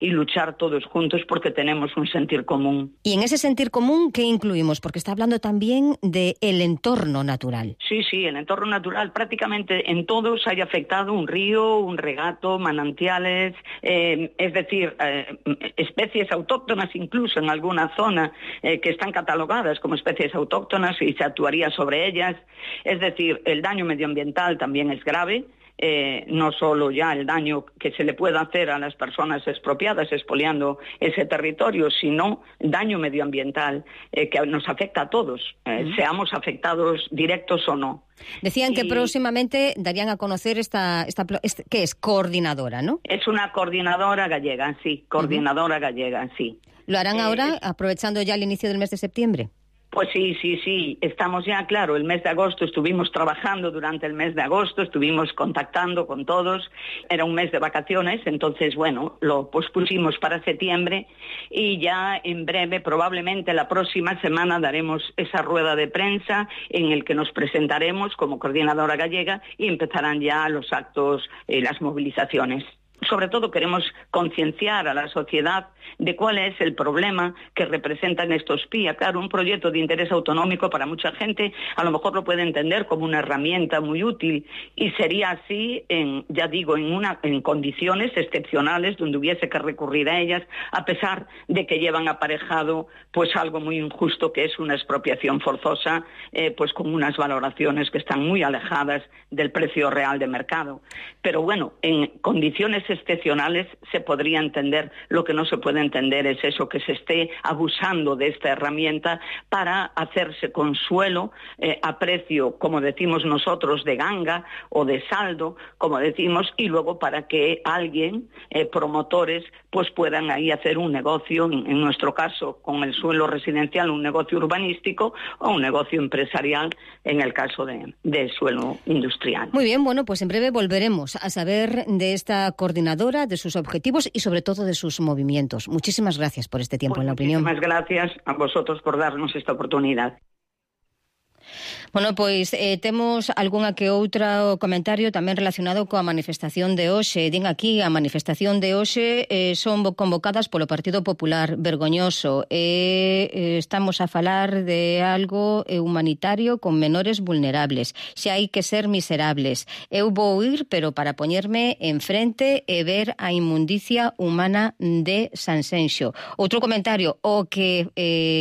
y luchar todos juntos porque tenemos un sentir común. Y en ese sentir común, ¿qué incluimos? Porque está hablando también del entorno natural. Sí, el entorno natural prácticamente en todos haya afectado un río, un regato, manantiales, es decir, especies autóctonas incluso en alguna zona que están catalogadas como especies autóctonas y se actuaría sobre ellas. Es decir, el daño medioambiental también es grave. No solo ya el daño que se le pueda hacer a las personas expropiadas expoliando ese territorio, sino daño medioambiental que nos afecta a todos, seamos afectados directos o no. Decían que próximamente darían a conocer esta ¿qué es? Coordinadora, ¿no? Es una coordinadora gallega, sí, gallega, sí. ¿Lo harán ahora, aprovechando ya el inicio del mes de septiembre? Pues sí, estamos ya, claro, el mes de agosto estuvimos trabajando durante el mes de agosto, estuvimos contactando con todos, era un mes de vacaciones, entonces, bueno, lo pospusimos para septiembre y ya en breve, probablemente la próxima semana, daremos esa rueda de prensa en el que nos presentaremos como coordinadora gallega y empezarán ya los actos, las movilizaciones. Sobre todo queremos concienciar a la sociedad de cuál es el problema que representan estos PIA. Claro, un proyecto de interés autonómico para mucha gente a lo mejor lo puede entender como una herramienta muy útil y sería así, en condiciones excepcionales donde hubiese que recurrir a ellas, a pesar de que llevan aparejado pues algo muy injusto que es una expropiación forzosa, pues con unas valoraciones que están muy alejadas del precio real de mercado. Pero bueno, en condiciones excepcionales se podría entender. Lo que no se puede entender es eso, que se esté abusando de esta herramienta para hacerse consuelo a precio, como decimos nosotros, de ganga o de saldo, como decimos, y luego para que alguien, promotores, pues puedan ahí hacer un negocio, en nuestro caso con el suelo residencial, un negocio urbanístico o un negocio empresarial en el caso de suelo industrial. Muy bien, bueno, pues en breve volveremos a saber de esta coordinadora, de sus objetivos y sobre todo de sus movimientos. Muchísimas gracias por este tiempo en La Opinión. Muchísimas gracias a vosotros por darnos esta oportunidad. Bueno, pois temos algunha que outro comentario tamén relacionado coa manifestación de hoxe. Din aquí, a manifestación de hoxe son convocadas polo Partido Popular, vergoñoso. Estamos a falar de algo humanitario con menores vulnerables. Xa hai que ser miserables. Eu vou ir, pero para poñerme enfrente e ver a inmundicia humana de Sanxenxo. Outro comentario, o que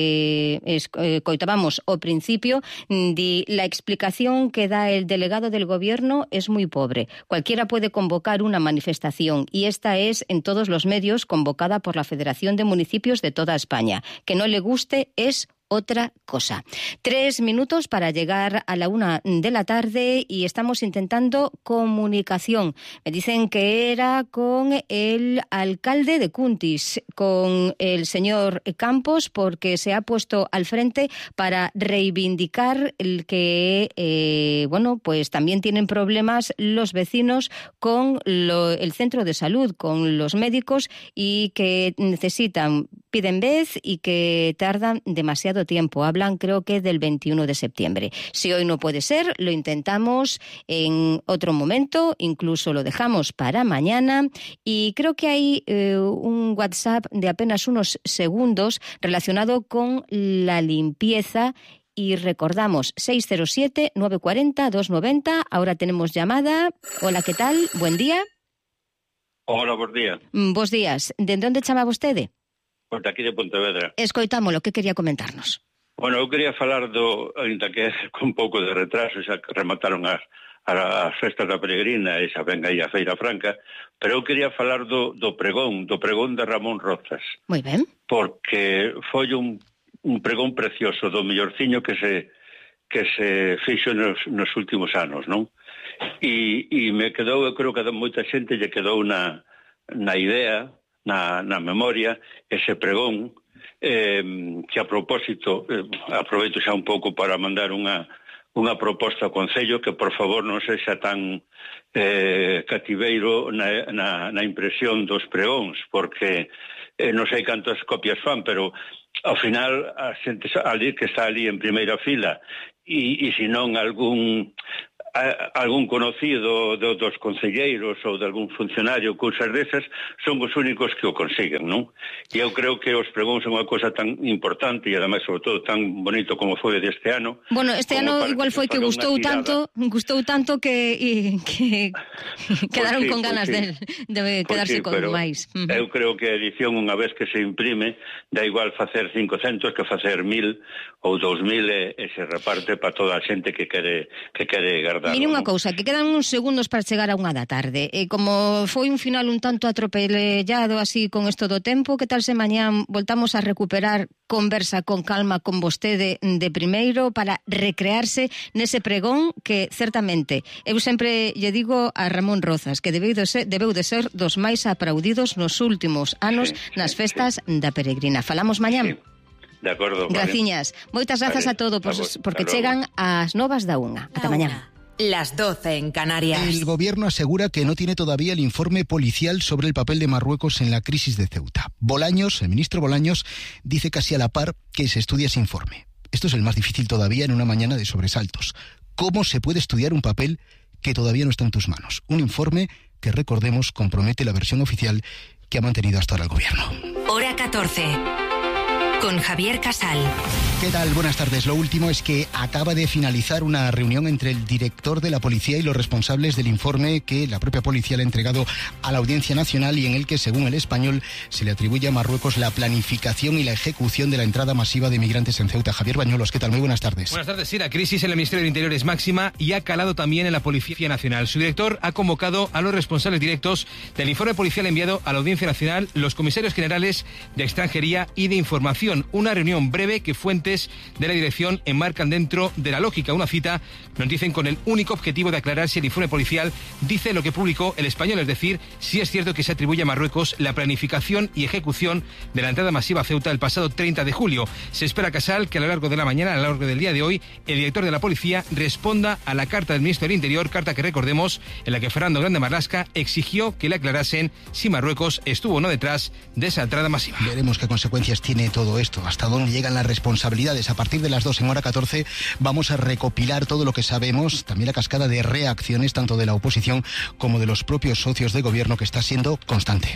coitábamos ao principio, di la explicación que da el delegado del gobierno es muy pobre. Cualquiera puede convocar una manifestación y esta es en todos los medios convocada por la Federación de Municipios de toda España. Que no le guste es otra cosa. 3 minutos para llegar a la 1 de la tarde y estamos intentando comunicación. Me dicen que era con el alcalde de Cuntis, con el señor Campos, porque se ha puesto al frente para reivindicar el que, pues también tienen problemas los vecinos con el centro de salud, con los médicos y que piden vez y que tardan demasiado tiempo. Hablan, creo que del 21 de septiembre. Si hoy no puede ser, lo intentamos en otro momento, incluso lo dejamos para mañana. Y creo que hay un WhatsApp de apenas unos segundos relacionado con la limpieza. Y recordamos, 607-940-290. Ahora tenemos llamada. Hola, ¿qué tal? Buen día. Hola, bos días. Bos días. De onde chama vostede? Pues de aquí de Pontevedra. Escoitámolo, que quería comentarnos? Bueno, eu quería falar ainda que con un pouco de retraso, xa que remataron as festas da Peregrina e xa ven aí a Feira Franca, pero eu quería falar do pregón de Ramón Rozas. Moi ben. Porque foi un pregón precioso do mellorciño que se fixo nos últimos anos, non? E me quedou, eu creo que a moita xente lle quedou na idea, na memoria, ese pregón, que a propósito, aproveito xa un pouco para mandar unha proposta ao Concello que por favor non sexa tan cativeiro na impresión dos pregóns, porque non sei cantas copias fan, pero ao final a xente ali que está ali en primeira fila e se non algún algún conocido dos concelleiros ou de algún funcionario, cousas desas, son os únicos que o consiguen, non? E eu creo que os pregóns son unha cosa tan importante e ademais, sobre todo, tan bonito como foi deste ano. Bueno, este ano igual foi que gustou tanto que quedaron con ganas de quedarse con máis. Eu creo que a edición, unha vez que se imprime, dá igual facer 500 que facer 1000 ou 2000 e se reparte para toda a xente que quere guardar. Mire unha cousa, que quedan uns segundos para chegar a 1 da tarde. Como foi un final un tanto atropellado así con isto do tempo, que tal se mañán voltamos a recuperar conversa con calma con vostede de primeiro para recrearse nese pregón que, certamente, eu sempre lle digo a Ramón Rozas que debeu de ser dos máis aplaudidos nos últimos anos nas festas da Peregrina. Falamos mañán? Sí. De acordo. Graciñas. Moitas grazas a todos porque chegan as novas da 1. Ata mañán. Las 12 en Canarias. El gobierno asegura que no tiene todavía el informe policial sobre el papel de Marruecos en la crisis de Ceuta. Bolaños, el ministro Bolaños, dice casi a la par que se estudia ese informe. Esto es el más difícil todavía en una mañana de sobresaltos. ¿Cómo se puede estudiar un papel que todavía no está en tus manos? Un informe que, recordemos, compromete la versión oficial que ha mantenido hasta ahora el gobierno. Hora 14. Con Javier Casal. ¿Qué tal? Buenas tardes. Lo último es que acaba de finalizar una reunión entre el director de la policía y los responsables del informe que la propia policía le ha entregado a la Audiencia Nacional y en el que, según El Español, se le atribuye a Marruecos la planificación y la ejecución de la entrada masiva de migrantes en Ceuta. Javier Bañuelos, ¿qué tal? Muy buenas tardes. Buenas tardes. Sí, la crisis en el Ministerio del Interior es máxima y ha calado también en la Policía Nacional. Su director ha convocado a los responsables directos del informe policial enviado a la Audiencia Nacional, los comisarios generales de Extranjería y de Información. Una reunión breve que fuentes de la dirección enmarcan dentro de la lógica. Una cita, nos dicen, con el único objetivo de aclarar si el informe policial dice lo que publicó El Español, es decir, si es cierto que se atribuye a Marruecos la planificación y ejecución de la entrada masiva a Ceuta el pasado 30 de julio. Se espera, Casal, que a lo largo de la mañana, a lo largo del día de hoy, el director de la policía responda a la carta del ministro del Interior, carta que recordemos, en la que Fernando Grande Marlaska exigió que le aclarasen si Marruecos estuvo o no detrás de esa entrada masiva. Veremos qué consecuencias tiene todo esto, hasta dónde llegan las responsabilidades. A partir de las 2 en Hora 14 vamos a recopilar todo lo que sabemos, también la cascada de reacciones tanto de la oposición como de los propios socios de gobierno, que está siendo constante.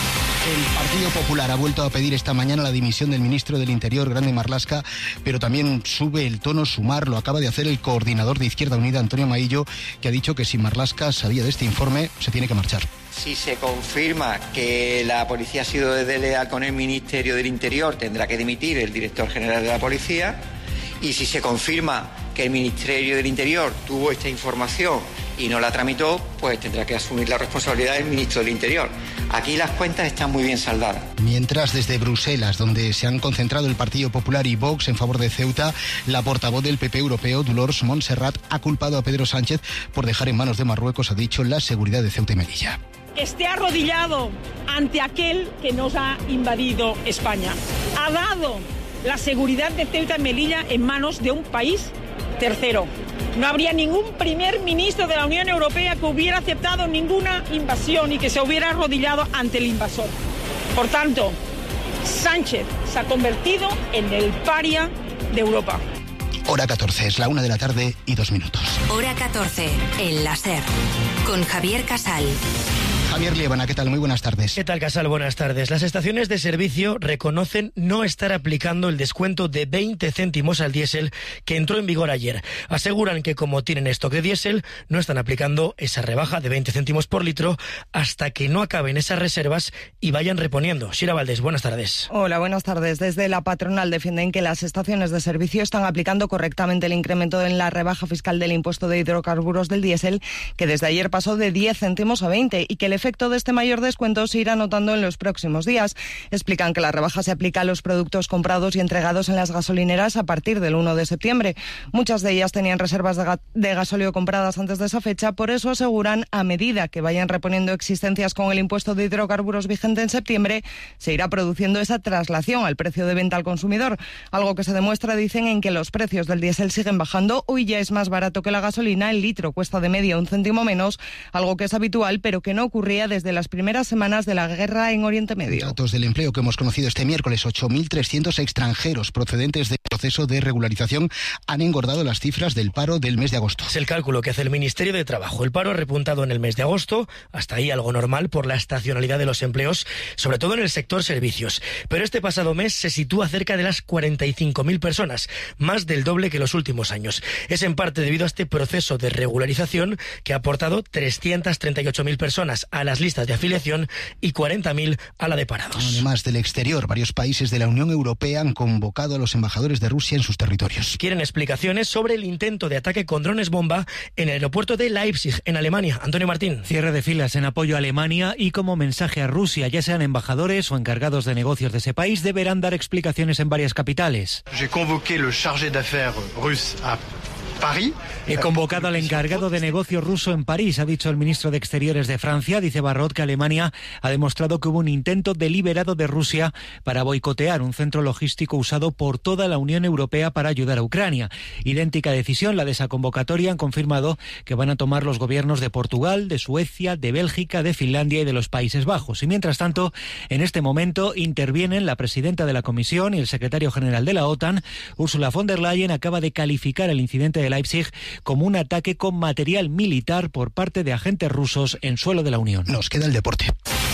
El Partido Popular ha vuelto a pedir esta mañana la dimisión del ministro del Interior, Grande Marlaska, pero también sube el tono Sumar. Lo acaba de hacer el coordinador de Izquierda Unida, Antonio Maillo, que ha dicho que si Marlaska sabía de este informe, se tiene que marchar. Si se confirma que la policía ha sido desleal con el Ministerio del Interior, tendrá que dimitir el director general de la policía. Y si se confirma que el Ministerio del Interior tuvo esta información y no la tramitó, pues tendrá que asumir la responsabilidad del ministro del Interior. Aquí las cuentas están muy bien saldadas. Mientras, desde Bruselas, donde se han concentrado el Partido Popular y Vox en favor de Ceuta, la portavoz del PP europeo, Dolors Montserrat, ha culpado a Pedro Sánchez por dejar en manos de Marruecos, ha dicho, la seguridad de Ceuta y Melilla. Esté arrodillado ante aquel que nos ha invadido España. Ha dado la seguridad de Ceuta y Melilla en manos de un país tercero. No habría ningún primer ministro de la Unión Europea que hubiera aceptado ninguna invasión y que se hubiera arrodillado ante el invasor. Por tanto, Sánchez se ha convertido en el paria de Europa. Hora 14, es la 1 de la tarde y 2 minutos. Hora 14, en la SER, con Javier Casal. Javier Liébana, ¿qué tal? Muy buenas tardes. ¿Qué tal, Casal? Buenas tardes. Las estaciones de servicio reconocen no estar aplicando el descuento de 20 céntimos al diésel que entró en vigor ayer. Aseguran que como tienen stock de diésel, no están aplicando esa rebaja de 20 céntimos por litro hasta que no acaben esas reservas y vayan reponiendo. Shira Valdés, buenas tardes. Hola, buenas tardes. Desde la patronal defienden que las estaciones de servicio están aplicando correctamente el incremento en la rebaja fiscal del impuesto de hidrocarburos del diésel, que desde ayer pasó de 10 céntimos a 20 y que el efecto de este mayor descuento se irá notando en los próximos días. Explican que la rebaja se aplica a los productos comprados y entregados en las gasolineras a partir del 1 de septiembre. Muchas de ellas tenían reservas de gasóleo compradas antes de esa fecha, por eso aseguran, a medida que vayan reponiendo existencias con el impuesto de hidrocarburos vigente en septiembre, se irá produciendo esa traslación al precio de venta al consumidor, algo que se demuestra, dicen, en que los precios del diésel siguen bajando. Hoy ya es más barato que la gasolina, el litro cuesta de media 1 céntimo menos, algo que es habitual pero que no ocurría desde las primeras semanas de la guerra en Oriente Medio. Datos del empleo que hemos conocido este miércoles: 8.300 extranjeros procedentes de proceso de regularización han engordado las cifras del paro del mes de agosto. Es el cálculo que hace el Ministerio de Trabajo. El paro ha repuntado en el mes de agosto, hasta ahí algo normal por la estacionalidad de los empleos, sobre todo en el sector servicios. Pero este pasado mes se sitúa cerca de las 45.000 personas, más del doble que los últimos años. Es en parte debido a este proceso de regularización que ha aportado 338.000 personas a las listas de afiliación y 40.000 a la de parados. Además del exterior, varios países de la Unión Europea han convocado a los embajadores de Rusia en sus territorios. Quieren explicaciones sobre el intento de ataque con drones bomba en el aeropuerto de Leipzig, en Alemania. Antonio Martín. Cierre de filas en apoyo a Alemania y como mensaje a Rusia, ya sean embajadores o encargados de negocios de ese país, deberán dar explicaciones en varias capitales. He convocado al encargado de negocio ruso en París, ha dicho el ministro de Exteriores de Francia. Dice Barrot que Alemania ha demostrado que hubo un intento deliberado de Rusia para boicotear un centro logístico usado por toda la Unión Europea para ayudar a Ucrania. Idéntica decisión, la de esa convocatoria, han confirmado que van a tomar los gobiernos de Portugal, de Suecia, de Bélgica, de Finlandia y de los Países Bajos. Y mientras tanto, en este momento intervienen la presidenta de la Comisión y el secretario general de la OTAN. Ursula von der Leyen acaba de calificar el incidente de Leipzig como un ataque con material militar por parte de agentes rusos en suelo de la Unión. Nos queda el deporte.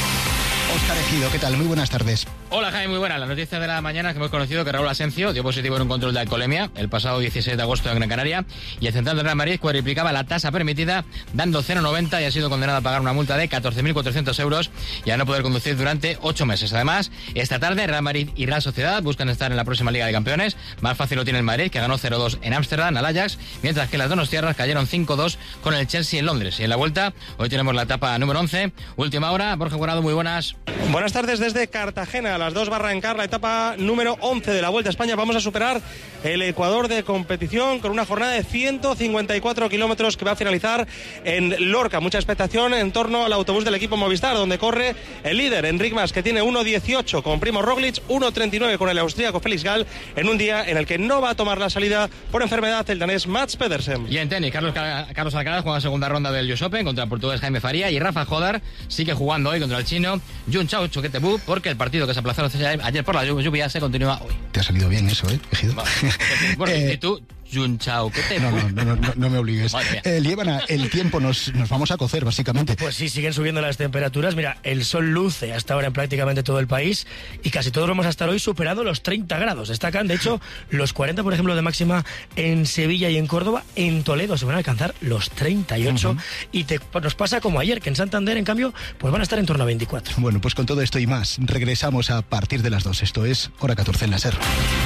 Óscar Ejido, ¿qué tal? Muy buenas tardes. Hola Jaime, muy buenas. La noticia de la mañana es que hemos conocido que Raúl Asencio dio positivo en un control de alcoholemia el pasado 16 de agosto en Gran Canaria y el central de Real Madrid cuadriplicaba la tasa permitida dando 0,90 y ha sido condenado a pagar una multa de 14.400 euros y a no poder conducir durante 8 meses. Además, esta tarde Real Madrid y Real Sociedad buscan estar en la próxima Liga de Campeones. Más fácil lo tiene el Madrid, que ganó 0-2 en Ámsterdam al Ajax, mientras que las donostiarras cayeron 5-2 con el Chelsea en Londres. Y en la vuelta, hoy tenemos la etapa número 11. Última hora, Borja Guardado, muy buenas. Buenas tardes desde Cartagena, a las 2 va a arrancar la etapa número 11 de la Vuelta a España. Vamos a superar el Ecuador de competición con una jornada de 154 kilómetros que va a finalizar en Lorca. Mucha expectación en torno al autobús del equipo Movistar, donde corre el líder, Enric Mas, que tiene 1.18 con Primo Roglic, 1.39 con el austríaco Felix Gall, en un día en el que no va a tomar la salida por enfermedad el danés Mats Pedersen. Y en tenis, Carlos Alcaraz juega la segunda ronda del US Open contra el portugués Jaime Faría, y Rafa Jodar sigue jugando hoy contra el chino Jun Chao Choquetebú, porque el partido que se aplazó ayer por la lluvia se continúa hoy. Te ha salido bien eso, Ejido. Bueno, ¿y tú? Jun Chao, ¿qué te...? No me obligues. Líbana, el tiempo nos vamos a cocer, básicamente. Pues sí, siguen subiendo las temperaturas. Mira, el sol luce hasta ahora en prácticamente todo el país y casi todos vamos a estar hoy superado los 30 grados. Destacan, de hecho, los 40, por ejemplo, de máxima en Sevilla y en Córdoba. En Toledo se van a alcanzar los 38. Y nos pasa como ayer, que en Santander, en cambio, pues van a estar en torno a 24. Bueno, pues con todo esto y más, regresamos a partir de las 2. Esto es Hora 14 en la SER.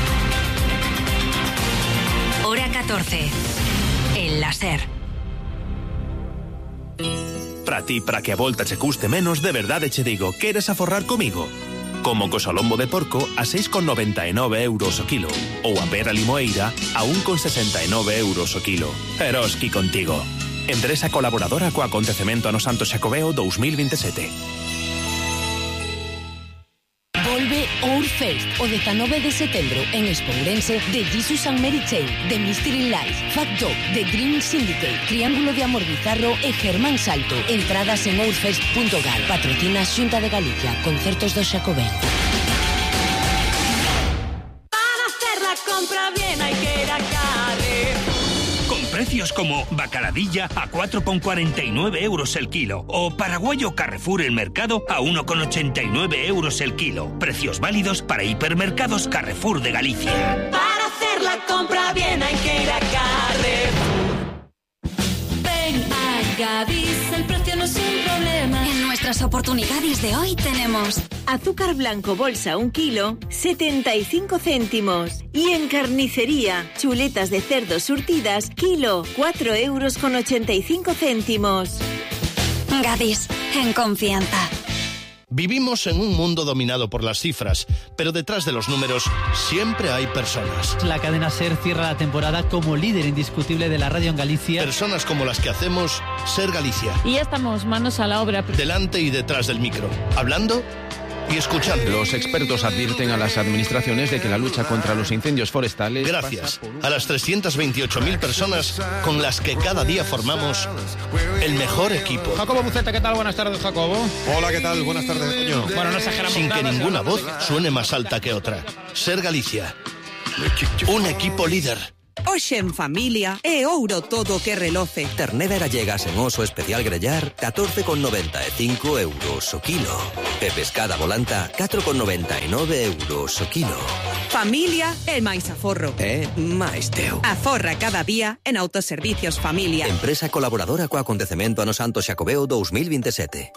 Hora 14 en la SER. Para ti, para que a volta che custe menos, de verdade che digo, queres aforrar comigo? Como co salombo de porco a 6,99 euros o kilo, ou a pera limoeira a 1,69 euros o kilo. Eroski contigo. Empresa colaboradora co acontecemento ano Santo Xacobeo 2027. Volve Outfest o 19 de setembro en Espourense de Jesus and Mary Chain, The Mystery Lies, Fat Dog, The Dream Syndicate, Triángulo de Amor Bizarro e Germán Salto. Entradas en outfest.gal. Patrocina Xunta de Galicia. Concertos do Xacobeo. Para hacer la compra bien hay que ir a Carrefour. Con precios como bacaladilla a 4,49 euros el kilo o paraguayo Carrefour El Mercado a 1,89 euros el kilo. Precios válidos para hipermercados Carrefour de Galicia. Para hacer la compra bien hay que ir a Carrefour. Ven a Gadis, el precio no es un problema. En nuestras oportunidades de hoy tenemos azúcar blanco bolsa 1 kilo, 75 céntimos. Y en carnicería, chuletas de cerdo surtidas, kilo, 4,85 euros. Gadis, en confianza. Vivimos en un mundo dominado por las cifras, pero detrás de los números siempre hay personas. La cadena SER cierra la temporada como líder indiscutible de la radio en Galicia. Personas como las que hacemos SER Galicia. Y ya estamos manos a la obra. Delante y detrás del micro, hablando y escuchando. Los expertos advierten a las administraciones de que la lucha contra los incendios forestales... Gracias a las 328.000 personas con las que cada día formamos el mejor equipo. Jacobo Buceta, ¿qué tal? Buenas tardes, Jacobo. Hola, ¿qué tal? Buenas tardes, Toño. Bueno, no exageramos Sin nada, que ninguna voz suene más alta que otra. SER Galicia. Un equipo líder. Hoxe en familia é ouro todo o que reloce. Ternera gallegas en oso especial grellar 14,95 euros o kilo. E pescada volanta 4,99 euros o kilo. Familia é máis aforro. É máis teu. Aforra cada día en Autoservicios Familia. Empresa colaboradora co acontecemento Ano Santo Xacobeo 2027.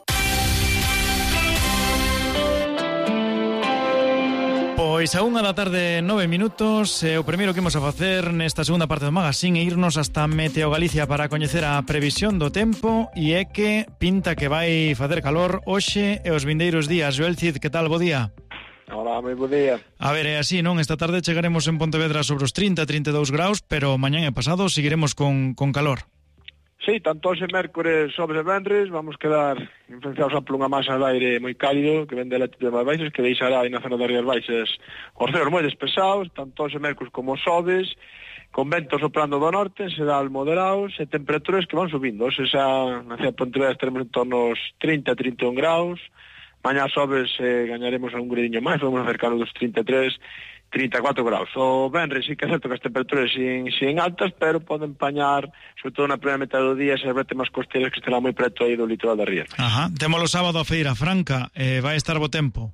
Pois a 1 da tarde 9 minutos, o primeiro que imos a facer nesta segunda parte do magazín é irnos hasta Meteo Galicia para coñecer a previsión do tempo, e é que pinta que vai facer calor hoxe e os vindeiros días. Joel Cid, que tal? Bo día. Hola, moi bo día. A ver, é así, non? Esta tarde chegaremos en Pontevedra sobre os 30-32 graus, pero mañán e pasado seguiremos con calor. Sí, tanto hoxe mércores, sobres e venres vamos quedar influenciados por unha masa de aire moi cálido que ven de latitudes máis baixas, que deixará aí na zona das Rías Baixas os ceos moi despesados, tanto hoxe mércores como sobres, con ventos soprando do norte, en xeral moderados, e temperaturas que van subindo. Hoxe xa na cidade de Pontevedra estaremos en torno aos 30-31 graus, mañá sobres gañaremos un gradiño máis, vamos acercarnos dos 33-34 graus. O venres sí que é certo que as temperaturas sin altas, pero poden pañar, sobre todo na primeira metade do día, esas bretes máis costeiras que estará moi preto aí do litoral da ría. Ajá, témolo sábado a Feira Franca, vai estar bo tempo?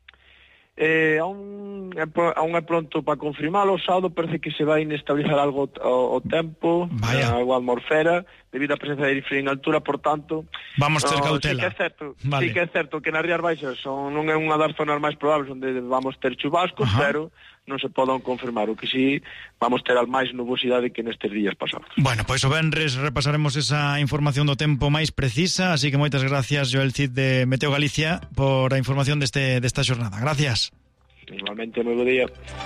Aún é pronto para confirmarlo. O sábado parece que se vai inestabilizar algo o tempo, algo a atmosfera, debido á presencia de aire frío en altura, por tanto... Vamos ter cautela. Sí que é certo que nas Rías Baixas non é unha das zonas máis probables onde vamos ter chubascos, pero non se poden confirmar. O que sí, vamos ter máis nubosidade que nestes días pasados. Bueno, pois o venres repasaremos esa información do tempo máis precisa, así que moitas gracias, Joel Cid de Meteo Galicia, por a información desta xornada. Gracias. Igualmente, muy buen día.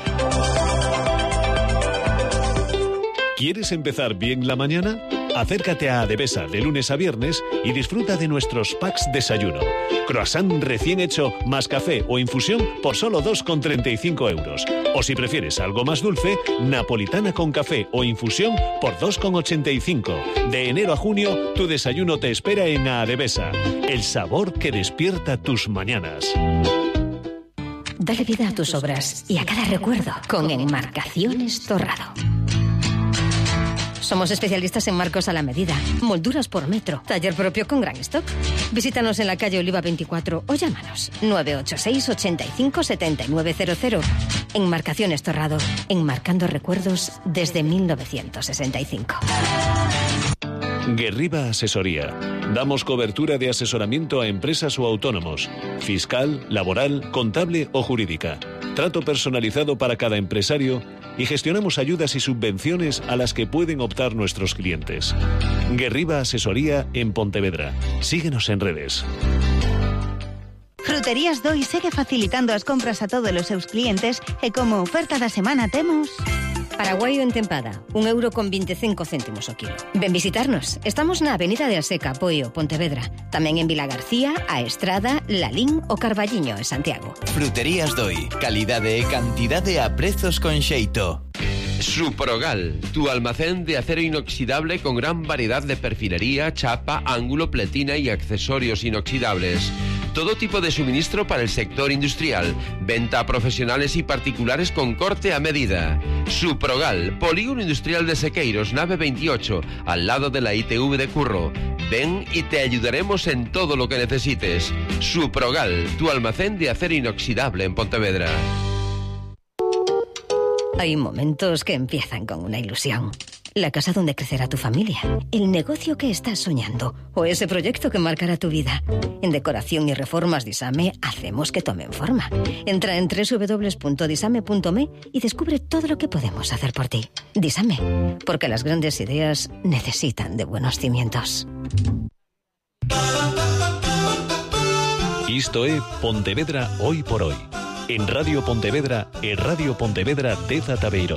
¿Quieres empezar bien la mañana? Acércate a Adevesa de lunes a viernes y disfruta de nuestros packs desayuno. Croissant recién hecho más café o infusión por solo 2,35 euros. O si prefieres algo más dulce, napolitana con café o infusión por 2,85. De enero a junio, tu desayuno te espera en Adevesa. El sabor que despierta tus mañanas. Dale vida a tus obras y a cada recuerdo con Enmarcaciones Torrado. Somos especialistas en marcos a la medida, molduras por metro, taller propio con gran stock. Visítanos en la calle Oliva 24 o llámanos 986 85 7900. Enmarcaciones Torrado, enmarcando recuerdos desde 1965. Guerriba Asesoría. Damos cobertura de asesoramiento a empresas o autónomos, fiscal, laboral, contable o jurídica. Trato personalizado para cada empresario y gestionamos ayudas y subvenciones a las que pueden optar nuestros clientes. Guerriba Asesoría en Pontevedra. Síguenos en redes. Fruterías Doi segue facilitando as compras a todos os seus clientes e como oferta da semana temos... Paraguayo en tempada, 1,25 € o kilo. Ven visitarnos. Estamos na Avenida de Aseca, Poio, Pontevedra. Tamén en Vila García, A Estrada, Lalín o Carballiño, en Santiago. Fruterías Doi. Calidade e cantidade a prezos con xeito. Suprogal, tu almacén de acero inoxidable con gran variedad de perfilería, chapa, ángulo, pletina y accesorios inoxidables. Todo tipo de suministro para el sector industrial. Venta a profesionales y particulares con corte a medida. Suprogal, Polígono Industrial de Sequeiros, nave 28, al lado de la ITV de Curro. Ven y te ayudaremos en todo lo que necesites. Suprogal, tu almacén de acero inoxidable en Pontevedra. Hay momentos que empiezan con una ilusión. La casa donde crecerá tu familia, el negocio que estás soñando o ese proyecto que marcará tu vida. En Decoración y Reformas Disame hacemos que tomen forma. Entra en www.disame.me y descubre todo lo que podemos hacer por ti. Disame, porque las grandes ideas necesitan de buenos cimientos. Isto é Pontevedra Hoy por Hoy. En Radio Pontevedra e Radio Pontevedra de Zataveiros.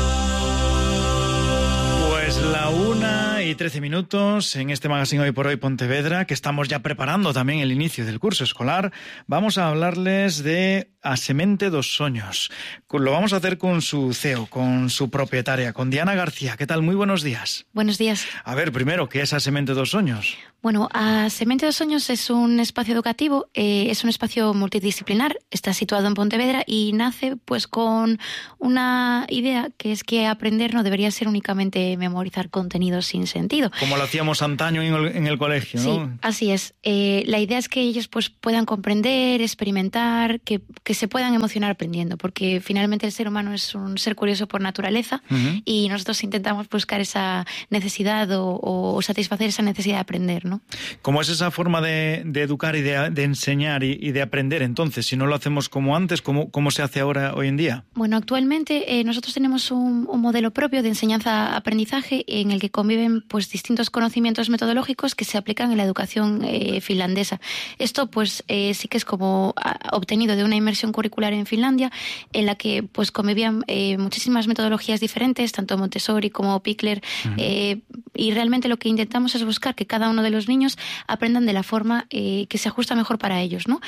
Pues la 1:13 en este magazine Hoy por Hoy Pontevedra, que estamos ya preparando también el inicio del curso escolar. Vamos a hablarles de A Semente dos Soños. Lo vamos a hacer con su CEO, con su propietaria, con Diana García. ¿Qué tal? Muy buenos días. Buenos días. A ver, primero, ¿qué es A Semente dos Soños? Bueno, A Semente dos Soños es un espacio educativo, es un espacio multidisciplinar, está situado en Pontevedra y nace pues con una idea que es que aprender no debería ser únicamente memorizar contenidos sin sentido. Como lo hacíamos antaño en el colegio, ¿no? Sí, así es. La idea es que ellos pues puedan comprender, experimentar, que se puedan emocionar aprendiendo, porque finalmente el ser humano es un ser curioso por naturaleza y nosotros intentamos buscar esa necesidad o satisfacer esa necesidad de aprender, ¿no? ¿Cómo es esa forma de educar y de enseñar y de aprender entonces? Si no lo hacemos como antes, ¿cómo se hace ahora hoy en día? Bueno, actualmente nosotros tenemos un modelo propio de enseñanza-aprendizaje en el que conviven pues distintos conocimientos metodológicos que se aplican en la educación finlandesa. Esto pues sí que es como obtenido de una inmersión curricular en Finlandia, en la que pues convivían muchísimas metodologías diferentes, tanto Montessori como Pikler, y realmente lo que intentamos es buscar que cada uno de los niños aprendan de la forma que se ajusta mejor para ellos, ¿no?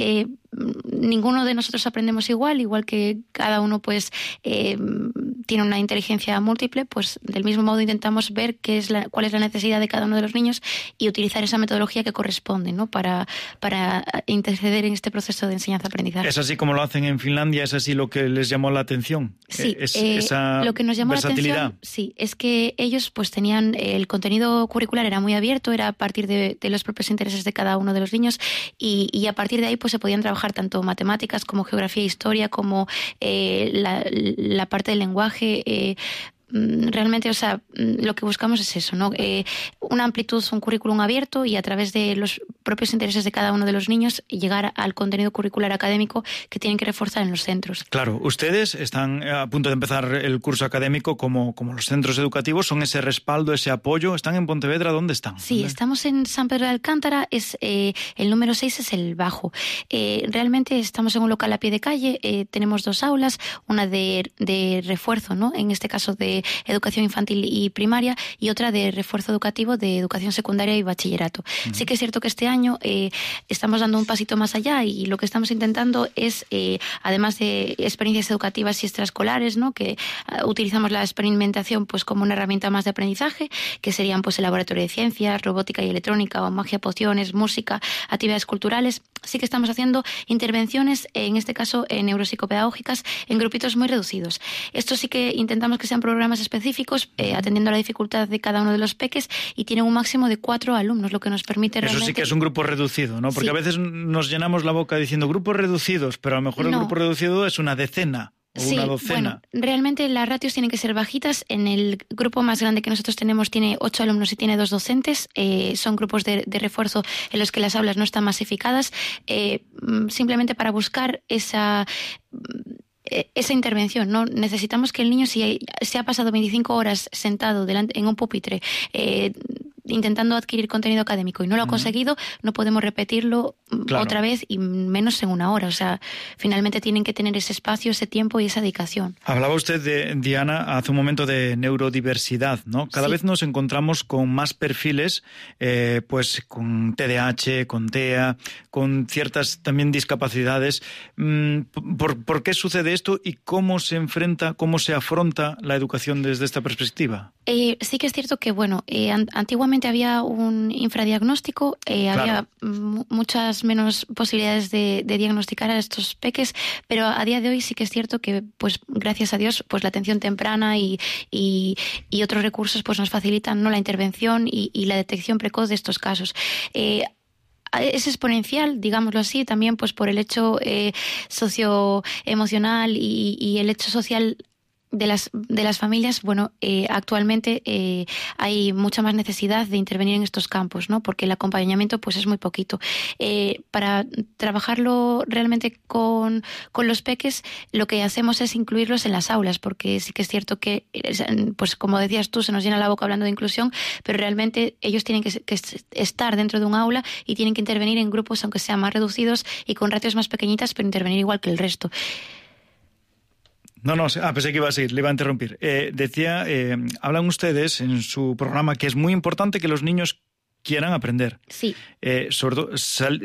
Ninguno de nosotros aprendemos igual que cada uno pues tiene una inteligencia múltiple, pues del mismo modo intentamos ver cuál es la necesidad de cada uno de los niños y utilizar esa metodología que corresponde, ¿no? Para interceder en este proceso de enseñanza-aprendizaje. ¿Es así como lo hacen en Finlandia? ¿Es así lo que les llamó la atención? Sí, esa lo que nos llamó versatilidad. La atención, sí, es que ellos pues tenían el contenido curricular era muy abierto, era a partir de los propios intereses de cada uno de los niños y a partir de ahí pues se podían trabajar tanto matemáticas como geografía e historia, como la parte del lenguaje. Realmente, o sea, lo que buscamos es eso, ¿no? Una amplitud, un currículum abierto y a través de los propios intereses de cada uno de los niños llegar al contenido curricular académico que tienen que reforzar en los centros. Claro, ustedes están a punto de empezar el curso académico como los centros educativos, son ese respaldo, ese apoyo. ¿Están en Pontevedra? ¿Dónde están? Sí, estamos en San Pedro de Alcántara, el número 6 es el bajo. Realmente estamos en un local a pie de calle, tenemos 2 aulas, una de refuerzo, ¿no? En este caso de educación infantil y primaria y otra de refuerzo educativo de educación secundaria y bachillerato. Sí que es cierto que este año estamos dando un pasito más allá y lo que estamos intentando es, además de experiencias educativas y extraescolares, ¿no? Que utilizamos la experimentación pues como una herramienta más de aprendizaje, que serían pues el laboratorio de ciencias, robótica y electrónica o magia, pociones, música, actividades culturales. Sí que estamos haciendo intervenciones, en este caso neuropsicopedagógicas, en grupitos muy reducidos. Esto sí que intentamos que sean programas específicos, atendiendo a la dificultad de cada uno de los peques y tienen un máximo de 4 alumnos, lo que nos permite realmente... Eso sí que es un grupo reducido, ¿no? Porque a veces nos llenamos la boca diciendo grupos reducidos, pero a lo mejor el grupo reducido es una decena. O una docena. Bueno, realmente las ratios tienen que ser bajitas. En el grupo más grande que nosotros tenemos tiene 8 alumnos y tiene 2 docentes. Son grupos de refuerzo en los que las aulas no están masificadas, simplemente para buscar esa intervención, ¿no? Necesitamos que el niño, si se ha pasado 25 horas sentado en un pupitre intentando adquirir contenido académico y no lo ha conseguido, no podemos repetirlo otra vez y menos en 1 hora. O sea, finalmente tienen que tener ese espacio, ese tiempo y esa dedicación. Hablaba usted, Diana, hace un momento de neurodiversidad, ¿no? Cada vez nos encontramos con más perfiles, pues con TDAH, con TEA, con ciertas también discapacidades. ¿Por qué sucede esto y cómo se afronta la educación desde esta perspectiva? Sí que es cierto que, bueno, antiguamente había un infradiagnóstico, había muchas menos posibilidades de diagnosticar a estos peques, pero a día de hoy sí que es cierto que, pues gracias a Dios, pues la atención temprana y otros recursos pues nos facilitan, ¿no?, la intervención y la detección precoz de estos casos. Es exponencial, digámoslo así, también pues por el hecho socioemocional y el hecho social de las familias. Bueno, actualmente hay mucha más necesidad de intervenir en estos campos, ¿no? Porque el acompañamiento pues es muy poquito. Para trabajarlo realmente con los peques, lo que hacemos es incluirlos en las aulas, porque sí que es cierto que, pues como decías tú, se nos llena la boca hablando de inclusión, pero realmente ellos tienen que estar dentro de un aula y tienen que intervenir en grupos, aunque sean más reducidos y con ratios más pequeñitas, pero intervenir igual que el resto. No, pensé que iba a seguir, le iba a interrumpir. Hablan ustedes en su programa que es muy importante que los niños quieran aprender. Sí. Sobre todo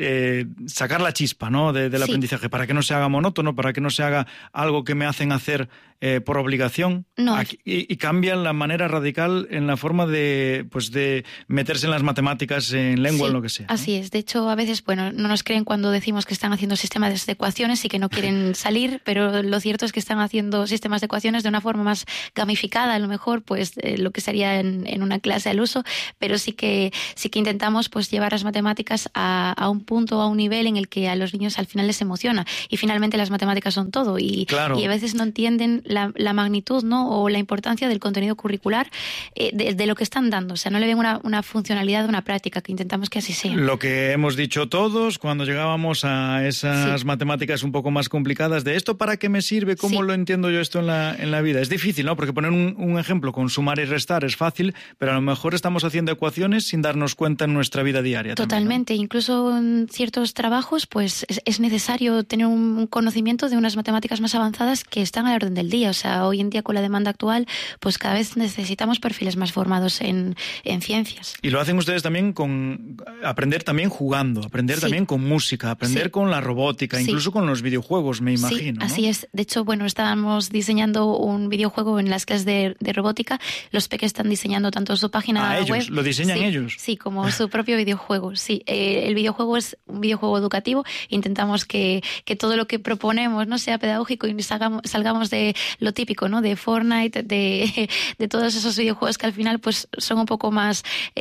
sacar la chispa, ¿no? del aprendizaje, para que no se haga monótono, para que no se haga algo que me hacen hacer por obligación. No. Y cambian la manera radical en la forma de meterse en las matemáticas, en lengua, en lo que sea, ¿no? Así es. De hecho, a veces, no nos creen cuando decimos que están haciendo sistemas de ecuaciones y que no quieren salir, pero lo cierto es que están haciendo sistemas de ecuaciones de una forma más gamificada, a lo mejor, lo que sería en una clase al uso, pero sí que intentamos llevar las matemáticas a un punto, a un nivel en el que a los niños al final les emociona. Y finalmente las matemáticas son todo. Y a veces no entienden la magnitud, ¿no? O la importancia del contenido curricular de lo que están dando. O sea, no le ven una funcionalidad, una práctica, que intentamos que así sea. Lo que hemos dicho todos cuando llegábamos a esas matemáticas un poco más complicadas, de esto para qué me sirve, cómo lo entiendo yo esto en la vida. Es difícil, ¿no? Porque poner un ejemplo con sumar y restar es fácil, pero a lo mejor estamos haciendo ecuaciones sin darnos cuenta en nuestra vida diaria. Totalmente. También, ¿no? Incluso en ciertos trabajos, es necesario tener un conocimiento de unas matemáticas más avanzadas que están a la orden del día. O sea, hoy en día con la demanda actual, cada vez necesitamos perfiles más formados en ciencias. Y lo hacen ustedes también con aprender también jugando, aprender también con música, aprender con la robótica, incluso con los videojuegos, me imagino. Sí, así es. De hecho, estábamos diseñando un videojuego en las clases de robótica. Los peques están diseñando tanto su página web. Ellos, lo diseñan ellos. Sí, como su propio videojuego. Sí, el videojuego es un videojuego educativo. Intentamos que todo lo que proponemos no sea pedagógico y salgamos de lo típico, ¿no? De Fortnite, de todos esos videojuegos que al final son un poco más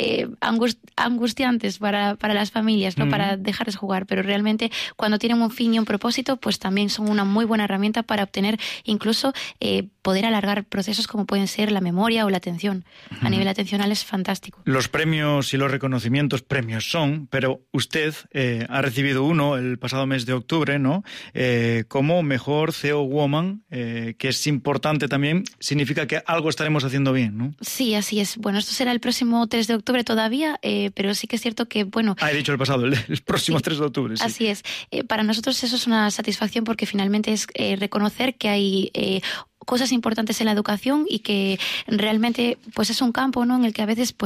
angustiantes para las familias, ¿no? Para dejarles jugar, pero realmente cuando tienen un fin y un propósito, también son una muy buena herramienta para obtener incluso poder alargar procesos como pueden ser la memoria o la atención. A nivel atencional es fantástico. Los premios y los reconocimientos son, pero usted ha recibido uno el pasado mes de octubre, ¿no? Como mejor CEO Woman, que es importante también, significa que algo estaremos haciendo bien, ¿no? Sí, así es. Esto será el próximo 3 de octubre todavía, pero sí que es cierto que, he dicho el pasado, el próximo 3 de octubre, sí. Así es. Para nosotros eso es una satisfacción porque finalmente es reconocer que hay cosas importantes en la educación y que realmente es un campo, ¿no? En el que a veces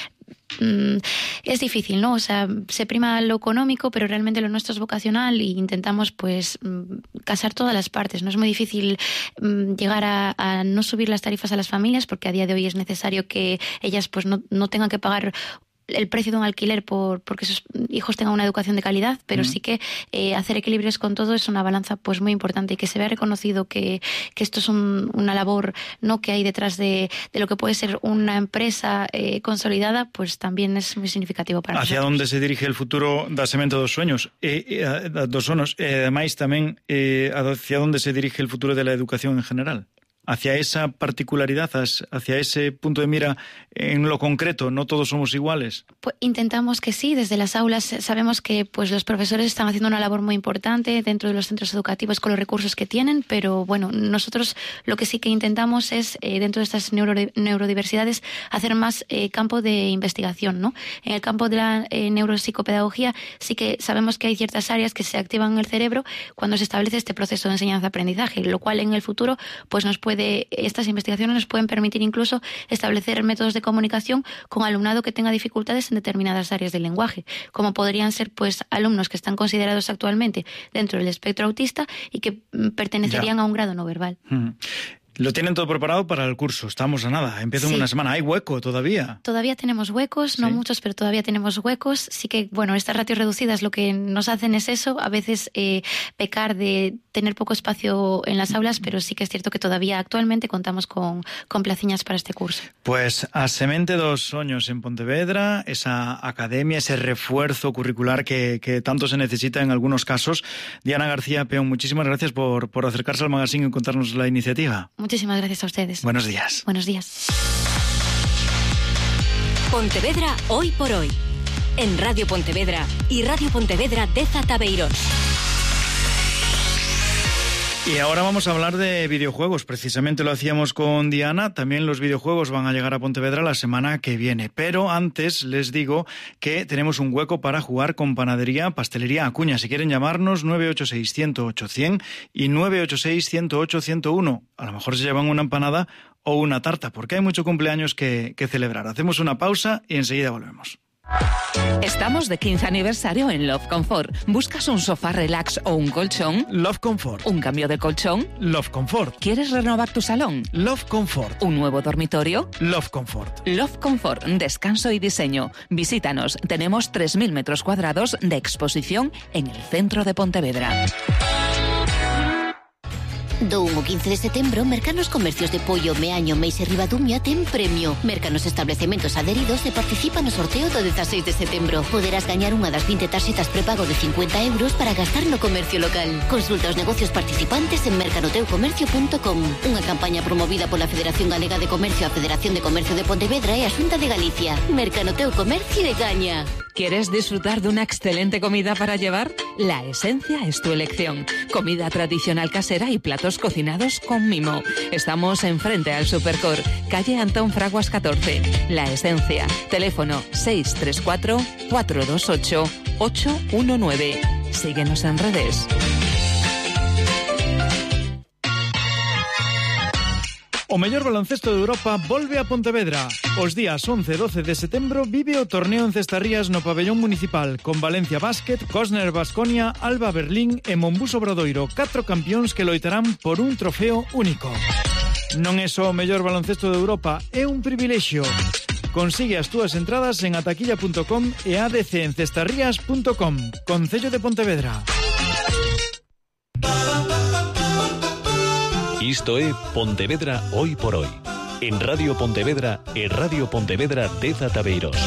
es difícil, ¿no? O sea, se prima lo económico, pero realmente lo nuestro es vocacional y intentamos casar todas las partes. No es muy difícil llegar a no subir las tarifas a las familias porque a día de hoy es necesario que ellas no tengan que pagar el precio de un alquiler porque sus hijos tengan una educación de calidad, pero sí que hacer equilibrios con todo es una balanza muy importante y que se vea reconocido que esto es una labor, ¿no? Que hay detrás de lo que puede ser una empresa consolidada, también es muy significativo para nosotros. ¿Hacia dónde se dirige el futuro da Semente dos Sueños? Dos sonos. Además también hacia dónde se dirige el futuro de la educación en general. Hacia esa particularidad, hacia ese punto de mira en lo concreto, no todos somos iguales. Intentamos que sí, desde las aulas sabemos que los profesores están haciendo una labor muy importante dentro de los centros educativos con los recursos que tienen, pero nosotros lo que sí que intentamos es, dentro de estas neurodiversidades, hacer más campo de investigación, ¿no? En el campo de la neuropsicopedagogía sí que sabemos que hay ciertas áreas que se activan en el cerebro cuando se establece este proceso de enseñanza-aprendizaje, lo cual en el futuro estas investigaciones nos pueden permitir incluso establecer métodos de comunicación con alumnado que tenga dificultades en determinadas áreas del lenguaje, como podrían ser alumnos que están considerados actualmente dentro del espectro autista y que pertenecerían a un grado no verbal. Lo tienen todo preparado para el curso. Estamos a nada. Empieza en una semana. ¿Hay hueco todavía? Todavía tenemos huecos, no muchos, pero todavía tenemos huecos. Sí que, estas ratios reducidas lo que nos hacen es eso. A veces pecar de tener poco espacio en las aulas, pero sí que es cierto que todavía actualmente contamos con placiñas para este curso. Pues a Semente dos Soños en Pontevedra, esa academia, ese refuerzo curricular que tanto se necesita en algunos casos. Diana García Peón, muchísimas gracias por acercarse al magazine y contarnos la iniciativa. Muchísimas gracias a ustedes. Buenos días. Buenos días. Pontevedra hoy por hoy. En Radio Pontevedra y Radio Pontevedra de Zatabeirón. Y ahora vamos a hablar de videojuegos. Precisamente lo hacíamos con Diana. También los videojuegos van a llegar a Pontevedra la semana que viene. Pero antes les digo que tenemos un hueco para jugar con Panadería Pastelería Acuña. Si quieren llamarnos, 986-108-100 y 986-108-101. A lo mejor se llevan una empanada o una tarta, porque hay mucho cumpleaños que celebrar. Hacemos una pausa y enseguida volvemos. Estamos de 15 aniversario en Love Comfort. ¿Buscas un sofá relax o un colchón? Love Comfort. ¿Un cambio de colchón? Love Comfort. ¿Quieres renovar tu salón? Love Comfort. ¿Un nuevo dormitorio? Love Comfort. Love Comfort, descanso y diseño. Visítanos. Tenemos 3.000 metros cuadrados de exposición en el centro de Pontevedra. Do 1 ao 15 de setembro, Mercanos Comercios de Pollo, Meaño, Meis e Ribadumia ten premio. Mercanos Establecementos adheridos e participa no sorteo do 16 de setembro. Poderás gañar unha das 20 tarxetas prepago de 50 euros para gastar no comercio local. Consulta os negocios participantes en mercanoteucomercio.com. Unha campaña promovida pola Federación Galega de Comercio, a Federación de Comercio de Pontevedra e a Xunta de Galicia. Mercanoteu Comercio e gaña. ¿Quieres disfrutar de una excelente comida para llevar? La Esencia es tu elección. Comida tradicional casera y platos cocinados con mimo. Estamos enfrente al Supercor, calle Antón Fraguas 14. La Esencia. Teléfono 634-428-819. Síguenos en redes. O mellor baloncesto de Europa volve a Pontevedra. Os días 11 e 12 de setembro vive o torneo en Cestarrías no pabellón municipal con Valencia Basket, Cosner Baskonia, Alba Berlín e Monbus Obradoiro, 4 campións que loitarán por un trofeo único. Non é só o mellor baloncesto de Europa, é un privilexio. Consigue as túas entradas en ataquilla.com e adcencestarrías.com. Concello de Pontevedra. Isto é Pontevedra Hoy por Hoy, en Radio Pontevedra e Radio Pontevedra 10 Ataveiros.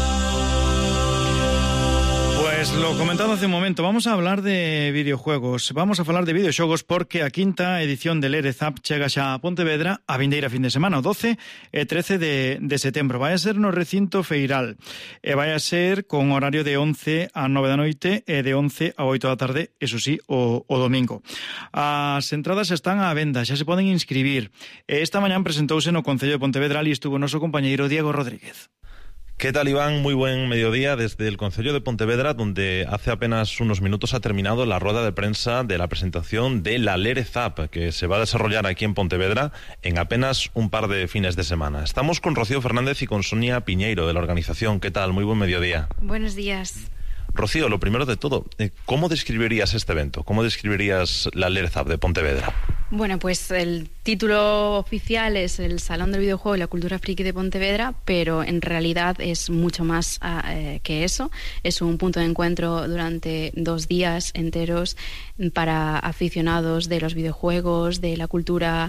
Pues lo comentado hace un momento, vamos a hablar de videojuegos, vamos a falar de videoxogos porque a quinta edición del Erezap chega xa a Pontevedra a vindeira fin de semana, o 12 e 13 de setembro. Vai a ser no recinto feiral e vai a ser con horario de 11 a 9 da noite e de 11 a 8 da tarde, eso sí, o domingo. As entradas están á venda, xa se poden inscribir. Esta mañán presentouse no Concello de Pontevedra e estuvo o noso compañeiro Diego Rodríguez. ¿Qué tal, Iván? Muy buen mediodía desde el Concello de Pontevedra, donde hace apenas unos minutos ha terminado la rueda de prensa de la presentación de la Lerezap, que se va a desarrollar aquí en Pontevedra en apenas un par de fines de semana. Estamos con Rocío Fernández y con Sonia Piñeiro, de la organización. ¿Qué tal? Muy buen mediodía. Buenos días. Rocío, lo primero de todo, ¿cómo describirías este evento? ¿Cómo describirías la Lerezap de Pontevedra? Bueno, pues el título oficial es el Salón del Videojuego y la Cultura Friki de Pontevedra, pero en realidad es mucho más que eso. Es un punto de encuentro durante 2 días enteros para aficionados de los videojuegos, de la cultura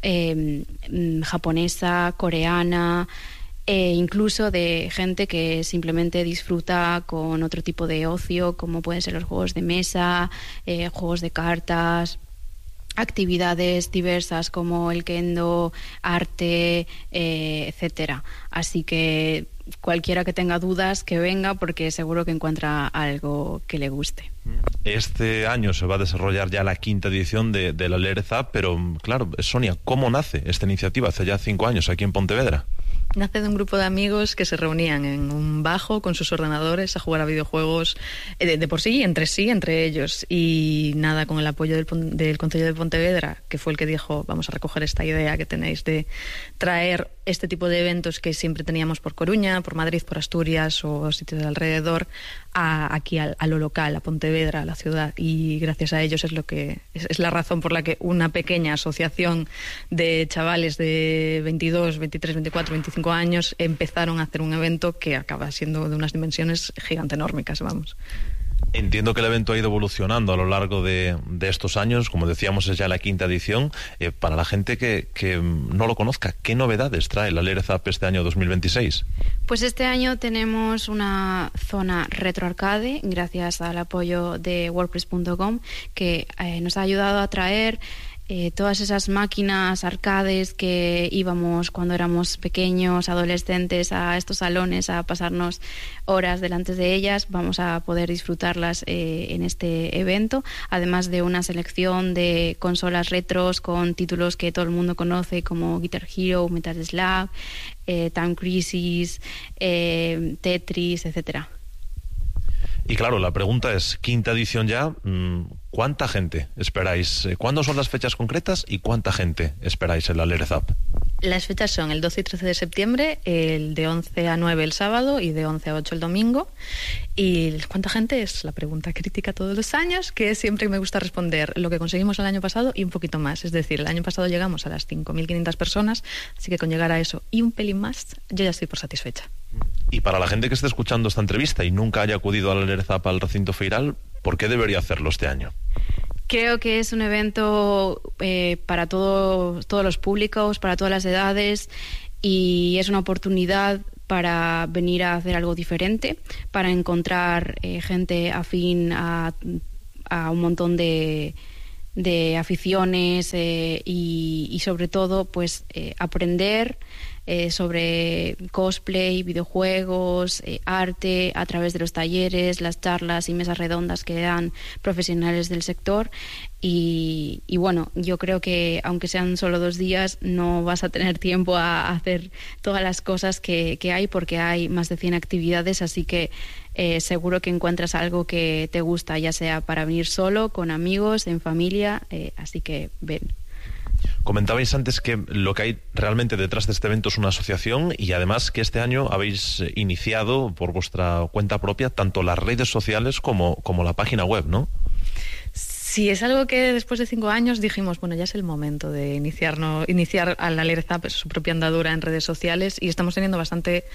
japonesa, coreana, e incluso de gente que simplemente disfruta con otro tipo de ocio, como pueden ser los juegos de mesa, juegos de cartas, actividades diversas como el kendo, arte, etcétera. Así que cualquiera que tenga dudas que venga, porque seguro que encuentra algo que le guste. Este año se va a desarrollar ya la quinta edición de la Lerezap, pero claro, Sonia, ¿cómo nace esta iniciativa hace ya 5 años aquí en Pontevedra? Nace de un grupo de amigos que se reunían en un bajo con sus ordenadores a jugar a videojuegos de por sí, entre ellos. Y nada, con el apoyo del Concello de Pontevedra, que fue el que dijo, vamos a recoger esta idea que tenéis de traer este tipo de eventos que siempre teníamos por Coruña, por Madrid, por Asturias o sitios de alrededor, aquí a lo local, a Pontevedra, a la ciudad. Y gracias a ellos es la razón por la que una pequeña asociación de chavales de 22, 23, 24, 25 años empezaron a hacer un evento que acaba siendo de unas dimensiones gigantenórmicas, vamos. Entiendo que el evento ha ido evolucionando a lo largo de estos años. Como decíamos, es ya la quinta edición. Para la gente que no lo conozca, ¿qué novedades trae la Lerezap este año 2026? Pues este año tenemos una zona retroarcade, gracias al apoyo de WordPress.com, que nos ha ayudado a traer todas esas máquinas arcades que íbamos cuando éramos pequeños, adolescentes, a estos salones a pasarnos horas delante de ellas. Vamos a poder disfrutarlas en este evento, además de una selección de consolas retros con títulos que todo el mundo conoce, como Guitar Hero, Metal Slug, Time Crisis, Tetris, etcétera. Y claro, la pregunta es, quinta edición ya, ¿cuánta gente esperáis? ¿Cuándo son las fechas concretas y cuánta gente esperáis en la Lerezap? Las fechas son el 12 y 13 de septiembre, el de 11 a 9 el sábado y de 11 a 8 el domingo. ¿Y cuánta gente es? La pregunta crítica todos los años, que siempre me gusta responder lo que conseguimos el año pasado y un poquito más. Es decir, el año pasado llegamos a las 5.500 personas, así que con llegar a eso y un pelín más, yo ya estoy por satisfecha. Y para la gente que esté escuchando esta entrevista y nunca haya acudido a la LEREZAP, al recinto feiral, ¿por qué debería hacerlo este año? Creo que es un evento para todos los públicos, para todas las edades, y es una oportunidad para venir a hacer algo diferente, para encontrar gente afín a un montón de aficiones y sobre todo pues aprender sobre cosplay, videojuegos, arte a través de los talleres, las charlas y mesas redondas que dan profesionales del sector. Y bueno, yo creo que aunque sean solo 2 días, no vas a tener tiempo a hacer todas las cosas que hay, porque hay más de 100 actividades, así que seguro que encuentras algo que te gusta, ya sea para venir solo, con amigos, en familia, así que ven. Comentabais antes que lo que hay realmente detrás de este evento es una asociación, y además que este año habéis iniciado por vuestra cuenta propia tanto las redes sociales como la página web, ¿no? Sí, es algo que después de 5 años dijimos, bueno, ya es el momento de iniciar a la LEREZAP su propia andadura en redes sociales, y estamos teniendo bastante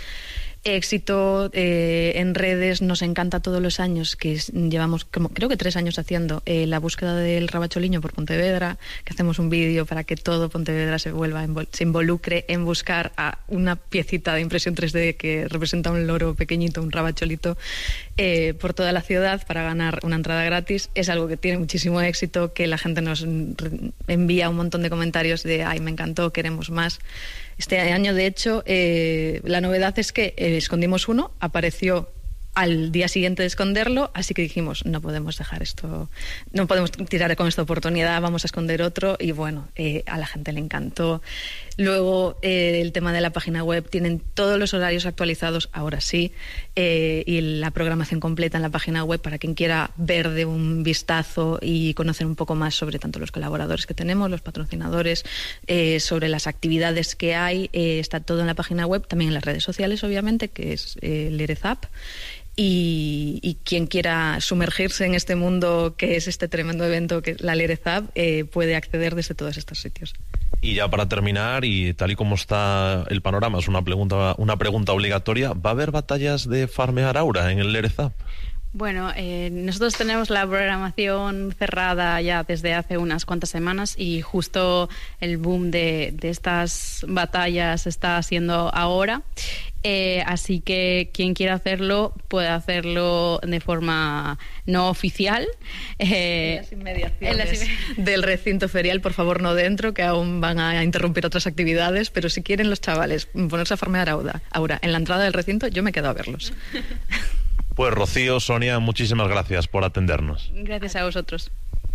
éxito en redes. Nos encanta todos los años que llevamos, creo que 3 años haciendo la búsqueda del rabacholiño por Pontevedra, que hacemos un vídeo para que todo Pontevedra se involucre en buscar a una piecita de impresión 3D que representa un loro pequeñito, un rabacholito, por toda la ciudad para ganar una entrada gratis. Es algo que tiene muchísimo éxito, que la gente nos envía un montón de comentarios de ¡ay, me encantó, queremos más! Este año, de hecho, la novedad es que escondimos uno, apareció al día siguiente de esconderlo, así que dijimos, no podemos dejar esto, no podemos tirar con esta oportunidad, vamos a esconder otro, y bueno, a la gente le encantó. Luego, el tema de la página web, tienen todos los horarios actualizados, ahora sí, y la programación completa en la página web para quien quiera ver de un vistazo y conocer un poco más sobre tanto los colaboradores que tenemos, los patrocinadores, sobre las actividades que hay. Está todo en la página web, también en las redes sociales, obviamente, que es LEREZAP. Y quien quiera sumergirse en este mundo que es este tremendo evento que es la LEREZAP, puede acceder desde todos estos sitios. Y ya para terminar, y tal y como está el panorama, es una pregunta obligatoria, ¿va a haber batallas de farmear aura en el LEREZAP? Bueno, nosotros tenemos la programación cerrada ya desde hace unas cuantas semanas, y justo el boom de estas batallas está haciendo ahora. Así que quien quiera hacerlo puede hacerlo de forma no oficial. En las inmediaciones del recinto ferial, por favor, no dentro, que aún van a interrumpir otras actividades, pero si quieren los chavales ponerse a farmear ahora en la entrada del recinto, yo me quedo a verlos. Pues Rocío, Sonia, muchísimas gracias por atendernos. Gracias a vosotros.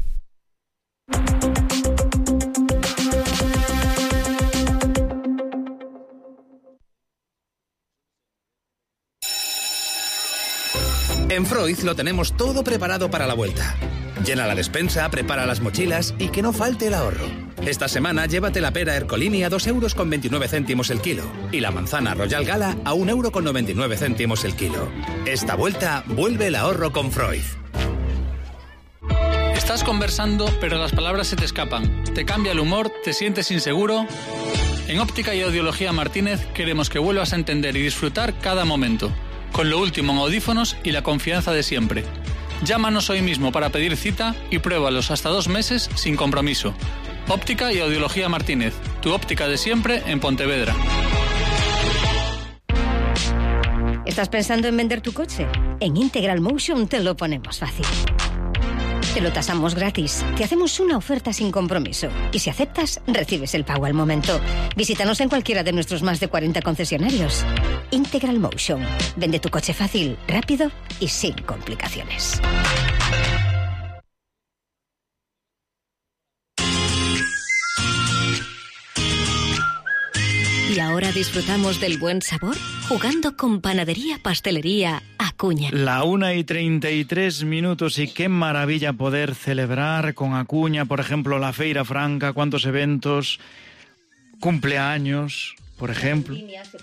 En Freud lo tenemos todo preparado para la vuelta. Llena la despensa, prepara las mochilas y que no falte el ahorro. Esta semana llévate la pera Ercolini a 2,29 € el kilo y la manzana Royal Gala a 1,99 € el kilo. Esta vuelta vuelve el ahorro con Freud. Estás conversando, pero las palabras se te escapan. Te cambia el humor, te sientes inseguro. En Óptica y Audiología Martínez queremos que vuelvas a entender y disfrutar cada momento, con lo último en audífonos y la confianza de siempre. Llámanos hoy mismo para pedir cita y pruébalos hasta 2 meses sin compromiso. Óptica y Audiología Martínez, tu óptica de siempre en Pontevedra. ¿Estás pensando en vender tu coche? En Integral Motion te lo ponemos fácil. Te lo tasamos gratis, te hacemos una oferta sin compromiso y si aceptas, recibes el pago al momento. Visítanos en cualquiera de nuestros más de 40 concesionarios. Integral Motion. Vende tu coche fácil, rápido y sin complicaciones. Y ahora disfrutamos del buen sabor jugando con Panadería Pastelería Acuña. La 1:33 y qué maravilla poder celebrar con Acuña, por ejemplo, la Feira Franca, cuántos eventos, cumpleaños, por ejemplo.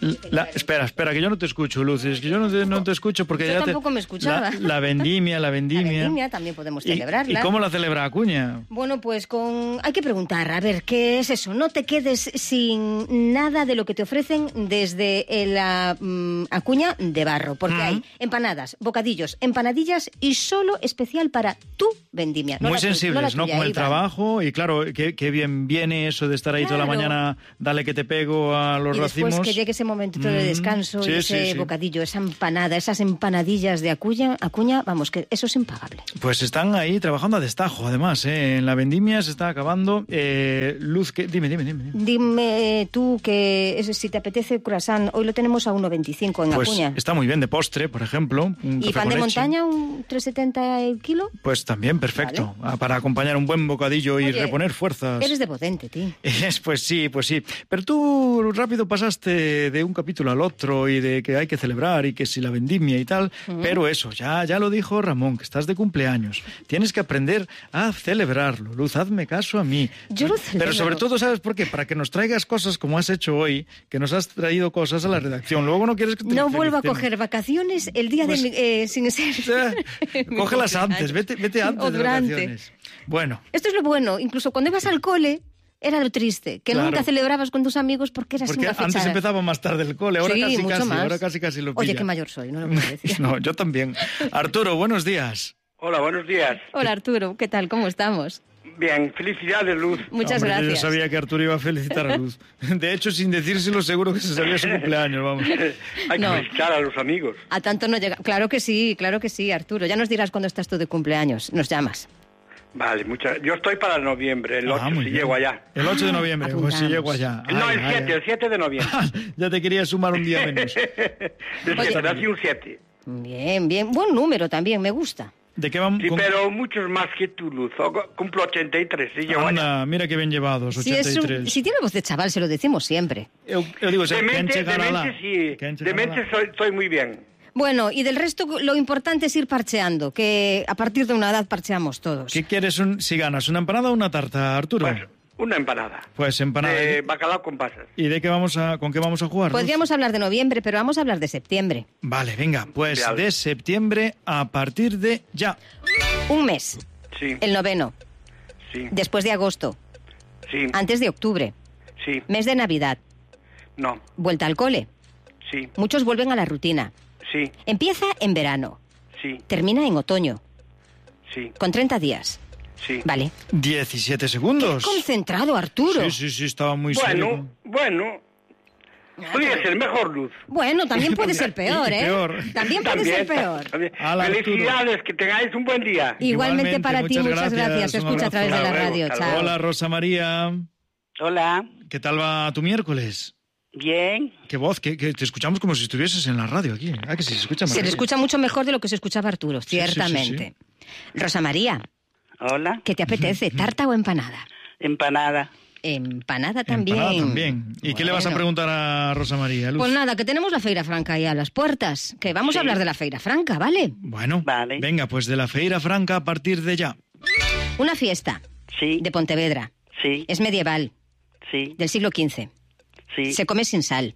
Espera, que yo no te escucho, Luz. Es que yo no te escucho porque yo tampoco me escuchaba. La vendimia. La vendimia también podemos celebrarla. ¿Y cómo la celebra Acuña? Bueno, pues hay que preguntar, a ver, ¿qué es eso? No te quedes sin nada de lo que te ofrecen desde la Acuña de Barro, porque hay empanadas, bocadillos, empanadillas y solo especial para tu vendimia. Muy sensibles, ¿no? Con el trabajo y claro, qué bien viene eso de estar ahí toda la mañana, dale que te pego a los racimos. Después que llegue ese momento de descanso y ese bocadillo, esa empanada, esas empanadillas de Acuña, vamos, que eso es impagable. Pues están ahí trabajando a destajo, además, en la vendimia se está acabando. Luz, dime. Dime tú que si te apetece croissant, hoy lo tenemos a 1,25 en Acuña. Pues está muy bien de postre, por ejemplo. ¿Y pan de montaña, un 3,70 el kilo? Pues también, perfecto, vale. Para acompañar un buen bocadillo y reponer fuerzas. Eres de potente, tío. Pues sí. Pero tú rápido pasaste de un capítulo al otro y de que hay que celebrar y que si la vendimia y tal, pero eso, ya lo dijo Ramón, que estás de cumpleaños. Tienes que aprender a celebrarlo. Luz, hazme caso a mí. Yo lo celebro. Pero sobre todo, ¿sabes por qué? Para que nos traigas cosas como has hecho hoy, que nos has traído cosas a la redacción. Luego no quieres que te vuelvo a coger vacaciones el día sin ser... Cógelas antes, vete antes de vacaciones. Bueno. Esto es lo bueno, incluso cuando ibas al cole... Era lo triste, que nunca celebrabas con tus amigos porque eras una fechada. Antes empezaba más tarde el cole, ahora casi lo pilla. Oye, qué mayor soy, no lo puedo decir. No, yo también. Arturo, buenos días. Hola, buenos días. Hola, Arturo, ¿qué tal? ¿Cómo estamos? Bien, felicidades, Luz. Muchas gracias. Yo sabía que Arturo iba a felicitar a Luz. De hecho, sin decírselo, seguro que se sabía su cumpleaños, vamos. Hay que felicitar a los amigos. A tanto no llega. Claro que sí, Arturo. Ya nos dirás cuándo estás tú de cumpleaños. Nos llamas. Vale, yo estoy para el noviembre, el 8, si llego allá. El 8 de noviembre, pues si llego allá. El 7 de noviembre. Ya te quería sumar un día menos. Nací un 7. Bien. Buen número también, me gusta. ¿De qué vamos? Sí, pero muchos más que tú, Luz. Cumplo 83, si llego allá. Mira qué bien llevados, 83. Si tiene voz de chaval, se lo decimos siempre. Yo digo, de mente soy muy bien. Bueno, y del resto lo importante es ir parcheando, que a partir de una edad parcheamos todos. ¿Qué quieres si ganas? ¿Una empanada o una tarta, Arturo? Pues una empanada. Pues empanada. De bacalao con pasas. ¿Y con qué vamos a jugar? Podríamos hablar de noviembre, pero vamos a hablar de septiembre. Vale, venga, pues de septiembre a partir de ya. Un mes. Sí. El 9. Sí. Después de agosto. Sí. Antes de octubre. Sí. Mes de Navidad. No. Vuelta al cole. Sí. Muchos vuelven a la rutina. Sí. Empieza en verano. Sí. Termina en otoño. Sí. Con 30 días. Sí. Vale. 17 segundos. Qué concentrado, Arturo. Sí, estaba muy serio. Bueno. Podría ser mejor, Luz. Bueno, también puede ser peor, ¿eh? También puede ser peor. Felicidades, que tengáis un buen día. Igualmente para ti, muchas gracias. Te escucha a través de la radio. Chao. Hola, Rosa María. Hola. ¿Qué tal va tu miércoles? Bien. Qué voz, que te escuchamos como si estuvieses en la radio aquí. Que sí, se escucha más. Se le escucha mucho mejor de lo que se escuchaba Arturo, ciertamente. Sí. Rosa María. Hola. ¿Qué te apetece, tarta o empanada? Empanada. Empanada también. ¿Y qué le vas a preguntar a Rosa María, Luz? Pues nada, que tenemos la Feira Franca ahí a las puertas. Que vamos a hablar de la Feira Franca, ¿vale? Bueno, venga, pues de la Feira Franca a partir de ya. Una fiesta. Sí. De Pontevedra. Sí. Es medieval. Sí. Del siglo XV. Sí. Se come sin sal.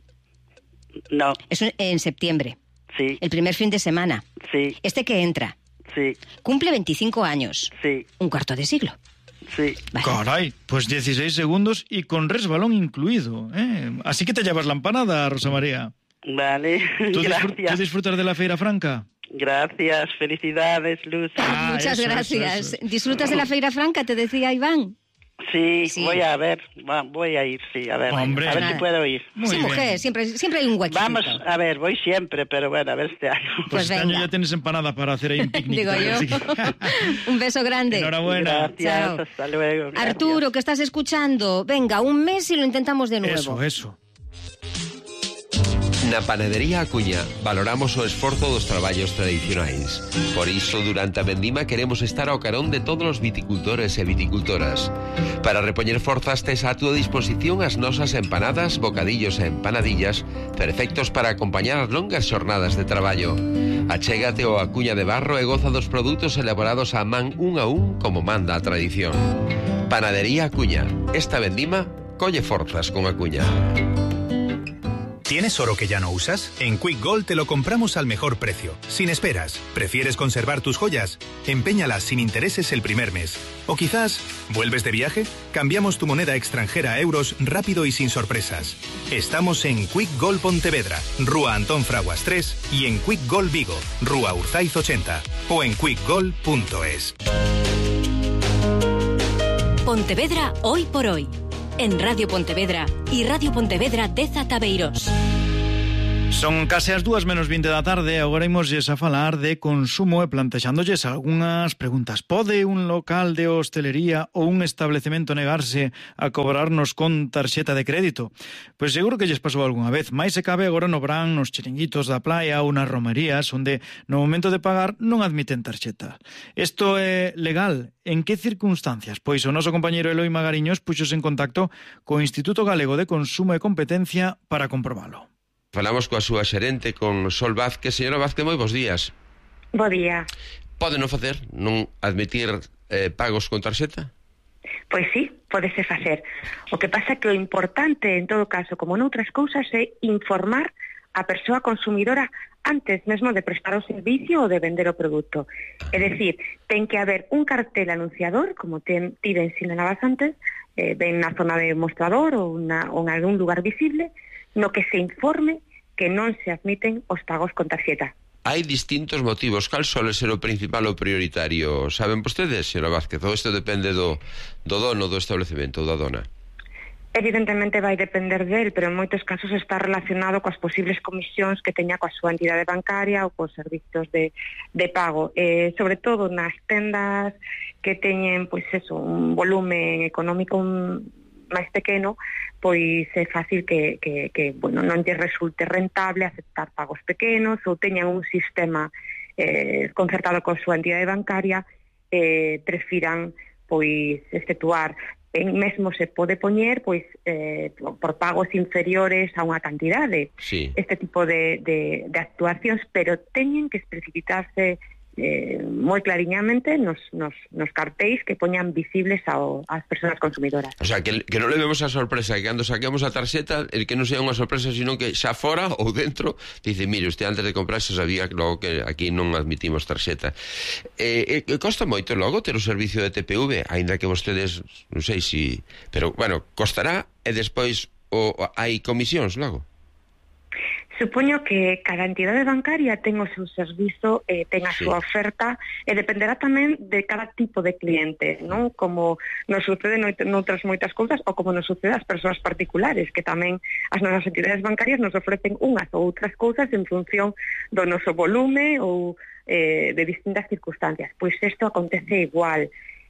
No. Es en septiembre. Sí. El primer fin de semana. Sí. Este que entra. Sí. Cumple 25 años. Sí. Un cuarto de siglo. Sí. Vale. Caray, pues 16 segundos y con resbalón incluido. Así que te llevas la empanada, Rosa María. Vale, gracias. ¿Tú disfrutas de la Feira Franca? Gracias, felicidades, Luz. Muchas gracias. Eso. ¿Disfrutas de la Feira Franca, te decía Iván? Sí, voy a ir, sí, a ver. Hombre, a ver si puedo ir. Sí, mujer, siempre hay un huequito. Vamos, a ver, voy siempre, pero bueno, a ver este año. Pues este año ya tienes empanada para hacer ahí un picnic. Digo yo. Un beso grande. Enhorabuena. Gracias, chao. Hasta luego. Gracias. Arturo, que estás escuchando, venga, un mes y lo intentamos de nuevo. Eso. Na Panadería Acuña valoramos o esforzo dos traballos tradicionais. Por iso, durante a vendima queremos estar ao carón de todos os viticultores e viticultoras. Para repoñer forzas tes a túa disposición as nosas empanadas, bocadillos e empanadillas, perfectos para acompañar as longas xornadas de traballo. Achégate ao Acuña de Barro e goza dos produtos elaborados a man un a un como manda a tradición. Panadería Acuña. Esta vendima Colle forzas con a cuña. ¿Tienes oro que ya no usas? En Quick Gold te lo compramos al mejor precio, sin esperas. ¿Prefieres conservar tus joyas? Empeñalas sin intereses el primer mes. ¿O quizás, vuelves de viaje? Cambiamos tu moneda extranjera a euros rápido y sin sorpresas. Estamos en Quick Gold Pontevedra, Rúa Antón Fraguas 3 y en Quick Gold Vigo, Rúa Urzaiz 80 o en quickgold.es. Pontevedra hoy por hoy. En Radio Pontevedra y Radio Pontevedra Deza Tabeiros. Son case as 2:20 da tarde, agora imosles a falar de consumo e plantexándolles algunhas preguntas. Pode un local de hostelería ou un establecemento negarse a cobrarnos con tarxeta de crédito? Pois seguro que lles pasou algunha vez, máis se cabe agora no verán, nos chiringuitos da playa ou nas romerías, onde no momento de pagar non admiten tarxeta. Isto é legal? En que circunstancias? Pois o noso compañeiro Eloi Magariños puxos en contacto co Instituto Galego de Consumo e Competencia para comprobalo. Falamos coa súa xerente, con Sol Vázquez. Señora Vázquez, moi bons días. Bo día. Pode non facer, non admitir pagos con tarxeta? Pois sí, podese facer. O que pasa que o importante, en todo caso, como noutras cousas, é informar a persoa consumidora antes mesmo de prestar o servicio ou de vender o produto. É dicir, ten que haber un cartel anunciador, como tiven sinalabas antes, ben na zona de mostrador ou en algún lugar visible, no que se informe que non se admiten os pagos con tarxeta. Hai distintos motivos. Cal suele ser o principal ou prioritario? Saben vostedes, señora Vázquez? Ou isto depende do dono do establecemento ou da dona? Evidentemente vai depender del, pero en moitos casos está relacionado coas posibles comisións que teña coa súa entidade bancaria ou cos servizos de pago. Sobre todo nas tendas que teñen pois eso, un volumen económico máis pequeno, pois é fácil que bueno, non lle resulte rentable aceptar pagos pequenos ou teñan un sistema concertado coa súa entidade bancaria, prefiran pois efectuar. Mesmo se pode poñer pois por pagos inferiores a unha cantidade. Sí. Este tipo de actuacións, pero teñen que especificarse moi clariñamente nos cartéis que poñan visibles ás persoas consumidoras. O sea, que non levemos a sorpresa, que cando saquemos a tarxeta, el que non sea unha sorpresa, sino que xa fora ou dentro dice, mire, usted antes de comprar xa sabía logo que aquí non admitimos tarxeta. Costa moito logo ter o servicio de TPV, aínda que vostedes, non sei si... Pero, bueno, costará e despois hai comisións logo? Supoño que cada entidade bancaria ten o seu servizo, ten a súa oferta e dependerá tamén de cada tipo de cliente, non? Como nos sucede noutras moitas cousas ou como nos sucede ás persoas particulares, que tamén as nosas entidades bancarias nos ofrecen unhas ou outras cousas en función do noso volume ou de distintas circunstancias. Pois isto acontece igual.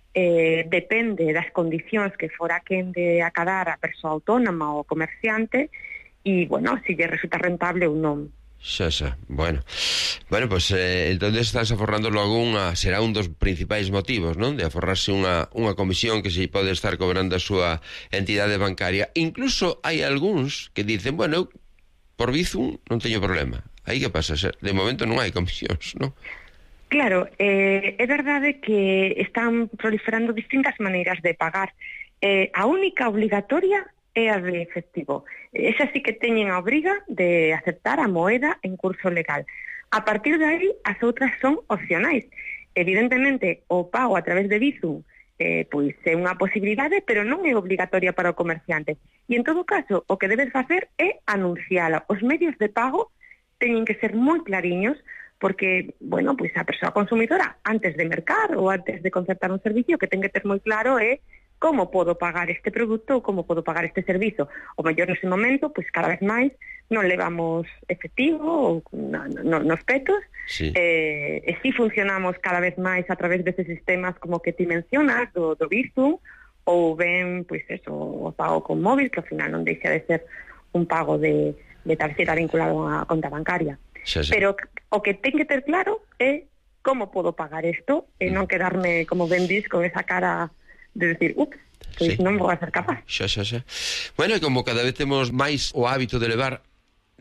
Depende das condicións que fora quen de acadar a persoa autónoma ou comerciante, e, bueno, si lle resulta rentable ou non. Xa. Bueno, pues entonces estás aforrando logo será un dos principais motivos, non? De aforrarse unha comisión que se pode estar cobrando a súa entidade bancaria. Incluso hai algúns que dicen, bueno, por Bizum non teño problema. Aí que pasa? De momento non hai comisións, non? Claro, é verdade que están proliferando distintas maneiras de pagar. A única obligatoria é a de efectivo. Esa sí que teñen a obriga de aceptar a moeda en curso legal. A partir de aí, as outras son opcionais. Evidentemente, o pago a través de Bizum pois é unha posibilidade, pero non é obligatoria para o comerciante. E en todo caso, o que debes facer é anunciala. Os medios de pago teñen que ser moi clariños, porque, bueno, pois a persoa consumidora, antes de mercar ou antes de concertar un servicio, que ten que ter moi claro é como podo pagar este produto ou como podo pagar este servizo. O mellor nese momento, pois cada vez máis non levamos efectivo ou nos petos, sí. E si funcionamos cada vez máis a través deses sistemas como que ti mencionas, do Bizum, ou ben, pois eso, o pago con móvil, que ao final non deixa de ser un pago de tarxeta vinculado a conta bancaria. Sí. Pero o que ten que ter claro é como podo pagar isto e non quedarme, como ben dis, con esa cara de decir, pois non vou a ser capaz. Xa. Bueno, e como cada vez temos máis o hábito de levar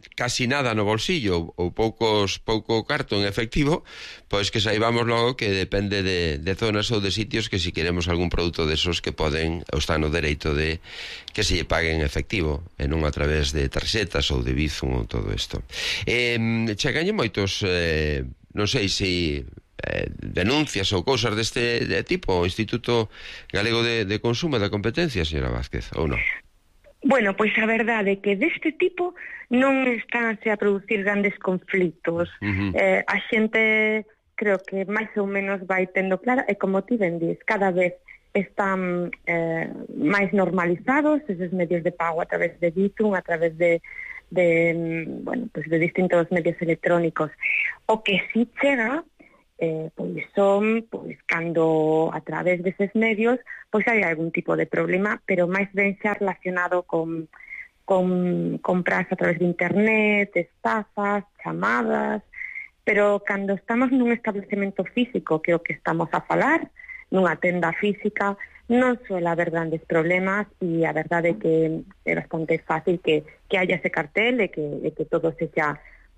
casi nada no bolsillo ou pouco carto en efectivo, pois que saibamos logo que depende de zonas ou de sitios que si queremos algún produto desos que poden ou están no dereito de que se lle pague en efectivo e non a través de tarxetas ou de Bizum ou todo isto. Chegañe moitos, non sei se denuncias ou cousas deste tipo ao Instituto Galego de Consumo e da Competencia, señora Vázquez, ou non? Bueno, pois a verdade é que deste tipo non estánse a producir grandes conflitos. A xente creo que máis ou menos vai tendo clara, e como ti ben dis, cada vez están máis normalizados eses medios de pago a través de Bizum, a través de distintos medios electrónicos. O que si chega pois son cando a través deses medios pois hai algún tipo de problema, pero máis ben xa relacionado con compras a través de internet, estafas, chamadas, pero cando estamos nun establecemento físico, que é o que estamos a falar, nunha tenda física, non suele haber grandes problemas, e a verdade é que é bastante fácil que haya ese cartel e que todo sexa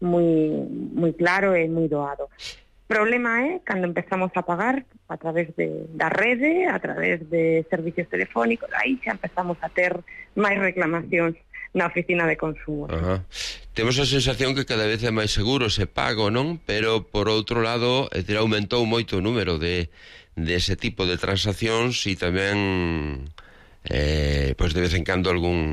moi claro e moi doado. O problema é cando empezamos a pagar a través da rede, a través de servicios telefónicos, aí xa empezamos a ter máis reclamacións na oficina de consumo. Temos a sensación que cada vez é máis seguro se paga ou non, pero por outro lado aumentou moito o número de ese tipo de transaccións, e tamén pois de vez en cando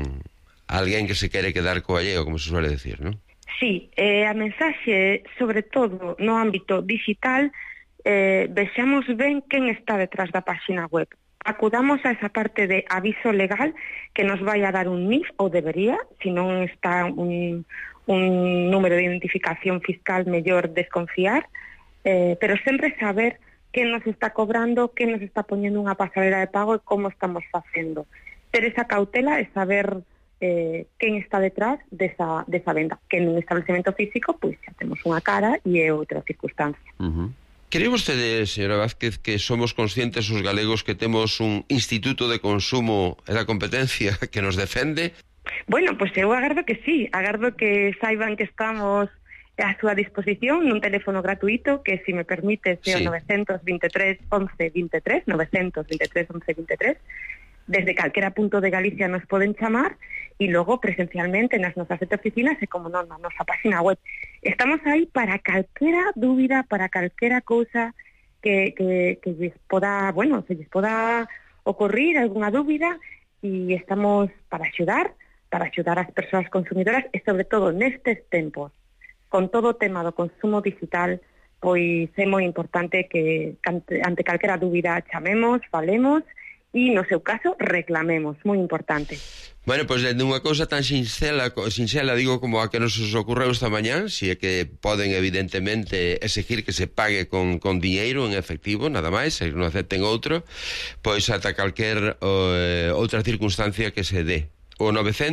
alguén que se quere quedar co alleo, como se suele decir, non? Sí, a mensaxe, sobre todo no ámbito digital, vexamos ben quen está detrás da páxina web. Acudamos a esa parte de aviso legal que nos vai a dar un NIF, ou debería, se non está un número de identificación fiscal, mellor desconfiar, pero sempre saber quen nos está cobrando, quen nos está poñendo unha pasarela de pago e como estamos facendo. Ter esa cautela e saber quen está detrás desa venda, que nun establecemento físico pois xa temos unha cara e é outra circunstancia. Cree vostede, señora Vázquez, que somos conscientes os galegos que temos un Instituto de Consumo e da Competencia que nos defende? Bueno, pois eu agardo que sí, agardo que saiban que estamos a súa disposición nun teléfono gratuito que, se me permite, é o 923 11 23, 923 11 23. Desde calquera punto de Galicia nos poden chamar, e logo presencialmente nas nosas 7 oficinas e, como non, na nosa página web. Estamos aí para calquera dúbida, para calquera cousa que lles poda, se lles poda ocorrir algunha dúbida, e estamos para axudar as persoas consumidoras, e sobre todo nestes tempos, con todo o tema do consumo digital, pois é moi importante que ante calquera dúbida chamemos, falemos, e, no seu caso, reclamemos, moi importante. Bueno, pois dende unha cousa tan sinxela, digo, como a que nos ocorreu esta mañán, si é que poden, evidentemente, exigir que se pague con diñeiro en efectivo, nada máis, se non acepten outro, pois ata calquer outra circunstancia que se dé. O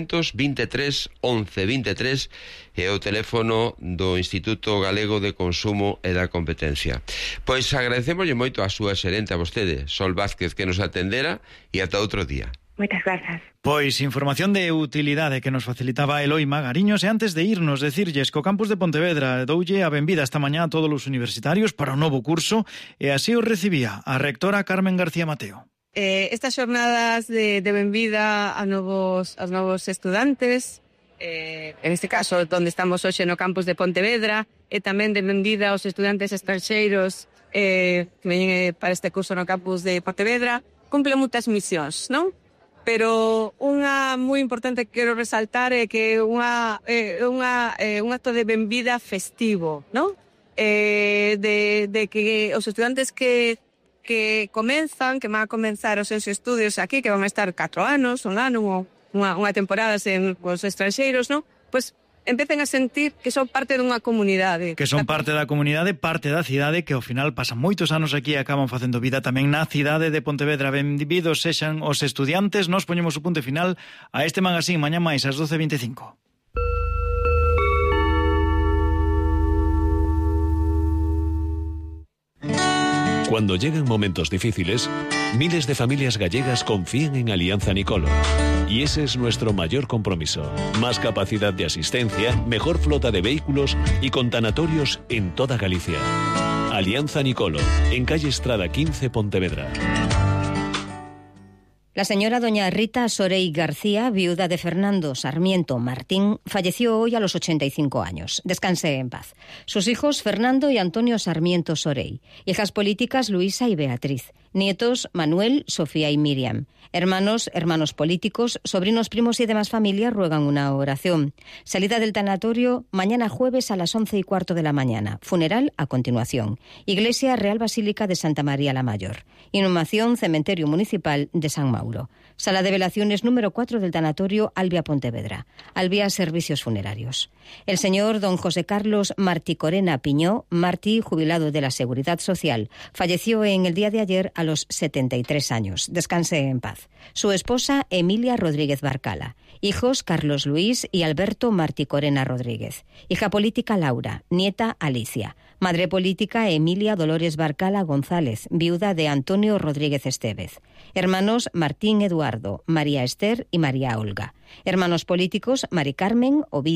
923 11 23 é o teléfono do Instituto Galego de Consumo e da Competencia. Pois agradecémoslle moito a súa xerente, a vostede, Sol Vázquez, que nos atendera, e ata outro día. Moitas grazas. Pois información de utilidade que nos facilitaba Eloi Magariños, e antes de irnos decirlles que o campus de Pontevedra doulle a benvida esta mañá a todos os universitarios para o novo curso, e así o recibía a rectora Carmen García Mateo. Estas xornadas de benvida a novos estudantes, en este caso onde estamos hoxe no campus de Pontevedra, e tamén de benvida aos estudantes estranxeiros que veñen para este curso no campus de Pontevedra, cumple moitas misións, non? Pero unha moi importante que quero resaltar é que un acto de benvida festivo, non? De que os estudantes que comenzan, que van a comenzar os seus estudios aquí, que van a estar 4 anos, un ano, unha temporada cos estranxeiros, non? Pois empecen a sentir que son parte dunha comunidade. Que son parte da comunidade, parte da cidade, que ao final pasan moitos anos aquí e acaban facendo vida tamén na cidade de Pontevedra. Benvidos sexan os estudiantes. Nos poñemos o punto final a este magazín mañá máis ás 12:25. Cuando llegan momentos difíciles, miles de familias gallegas confían en Alianza Nicolo. Y ese es nuestro mayor compromiso. Más capacidad de asistencia, mejor flota de vehículos y con tanatorios en toda Galicia. Alianza Nicolo, en calle Estrada 15, Pontevedra. La señora doña Rita Sorey García, viuda de Fernando Sarmiento Martín, falleció hoy a los 85 años. Descanse en paz. Sus hijos Fernando y Antonio Sarmiento Sorey. Hijas políticas Luisa y Beatriz. Nietos Manuel, Sofía y Miriam. Hermanos políticos, sobrinos, primos y demás familia ruegan una oración. Salida del tanatorio mañana jueves a las 11:15 de la mañana. Funeral a continuación. Iglesia Real Basílica de Santa María la Mayor. Inhumación Cementerio Municipal de San Mauro. Sala de velaciones número 4 del tanatorio Albia Pontevedra. Albia Servicios Funerarios. El señor don José Carlos Martí Corena Piñó, Martí, jubilado de la Seguridad Social, falleció en el día de ayer a los 73 años. Descanse en paz. Su esposa Emilia Rodríguez Barcala. Hijos Carlos Luis y Alberto Martí Corena Rodríguez. Hija política Laura. Nieta Alicia. Madre política Emilia Dolores Barcala González, viuda de Antonio Rodríguez Estevez. Hermanos Martín Eduardo, María Esther y María Olga. Hermanos políticos Mari Carmen, Ovidio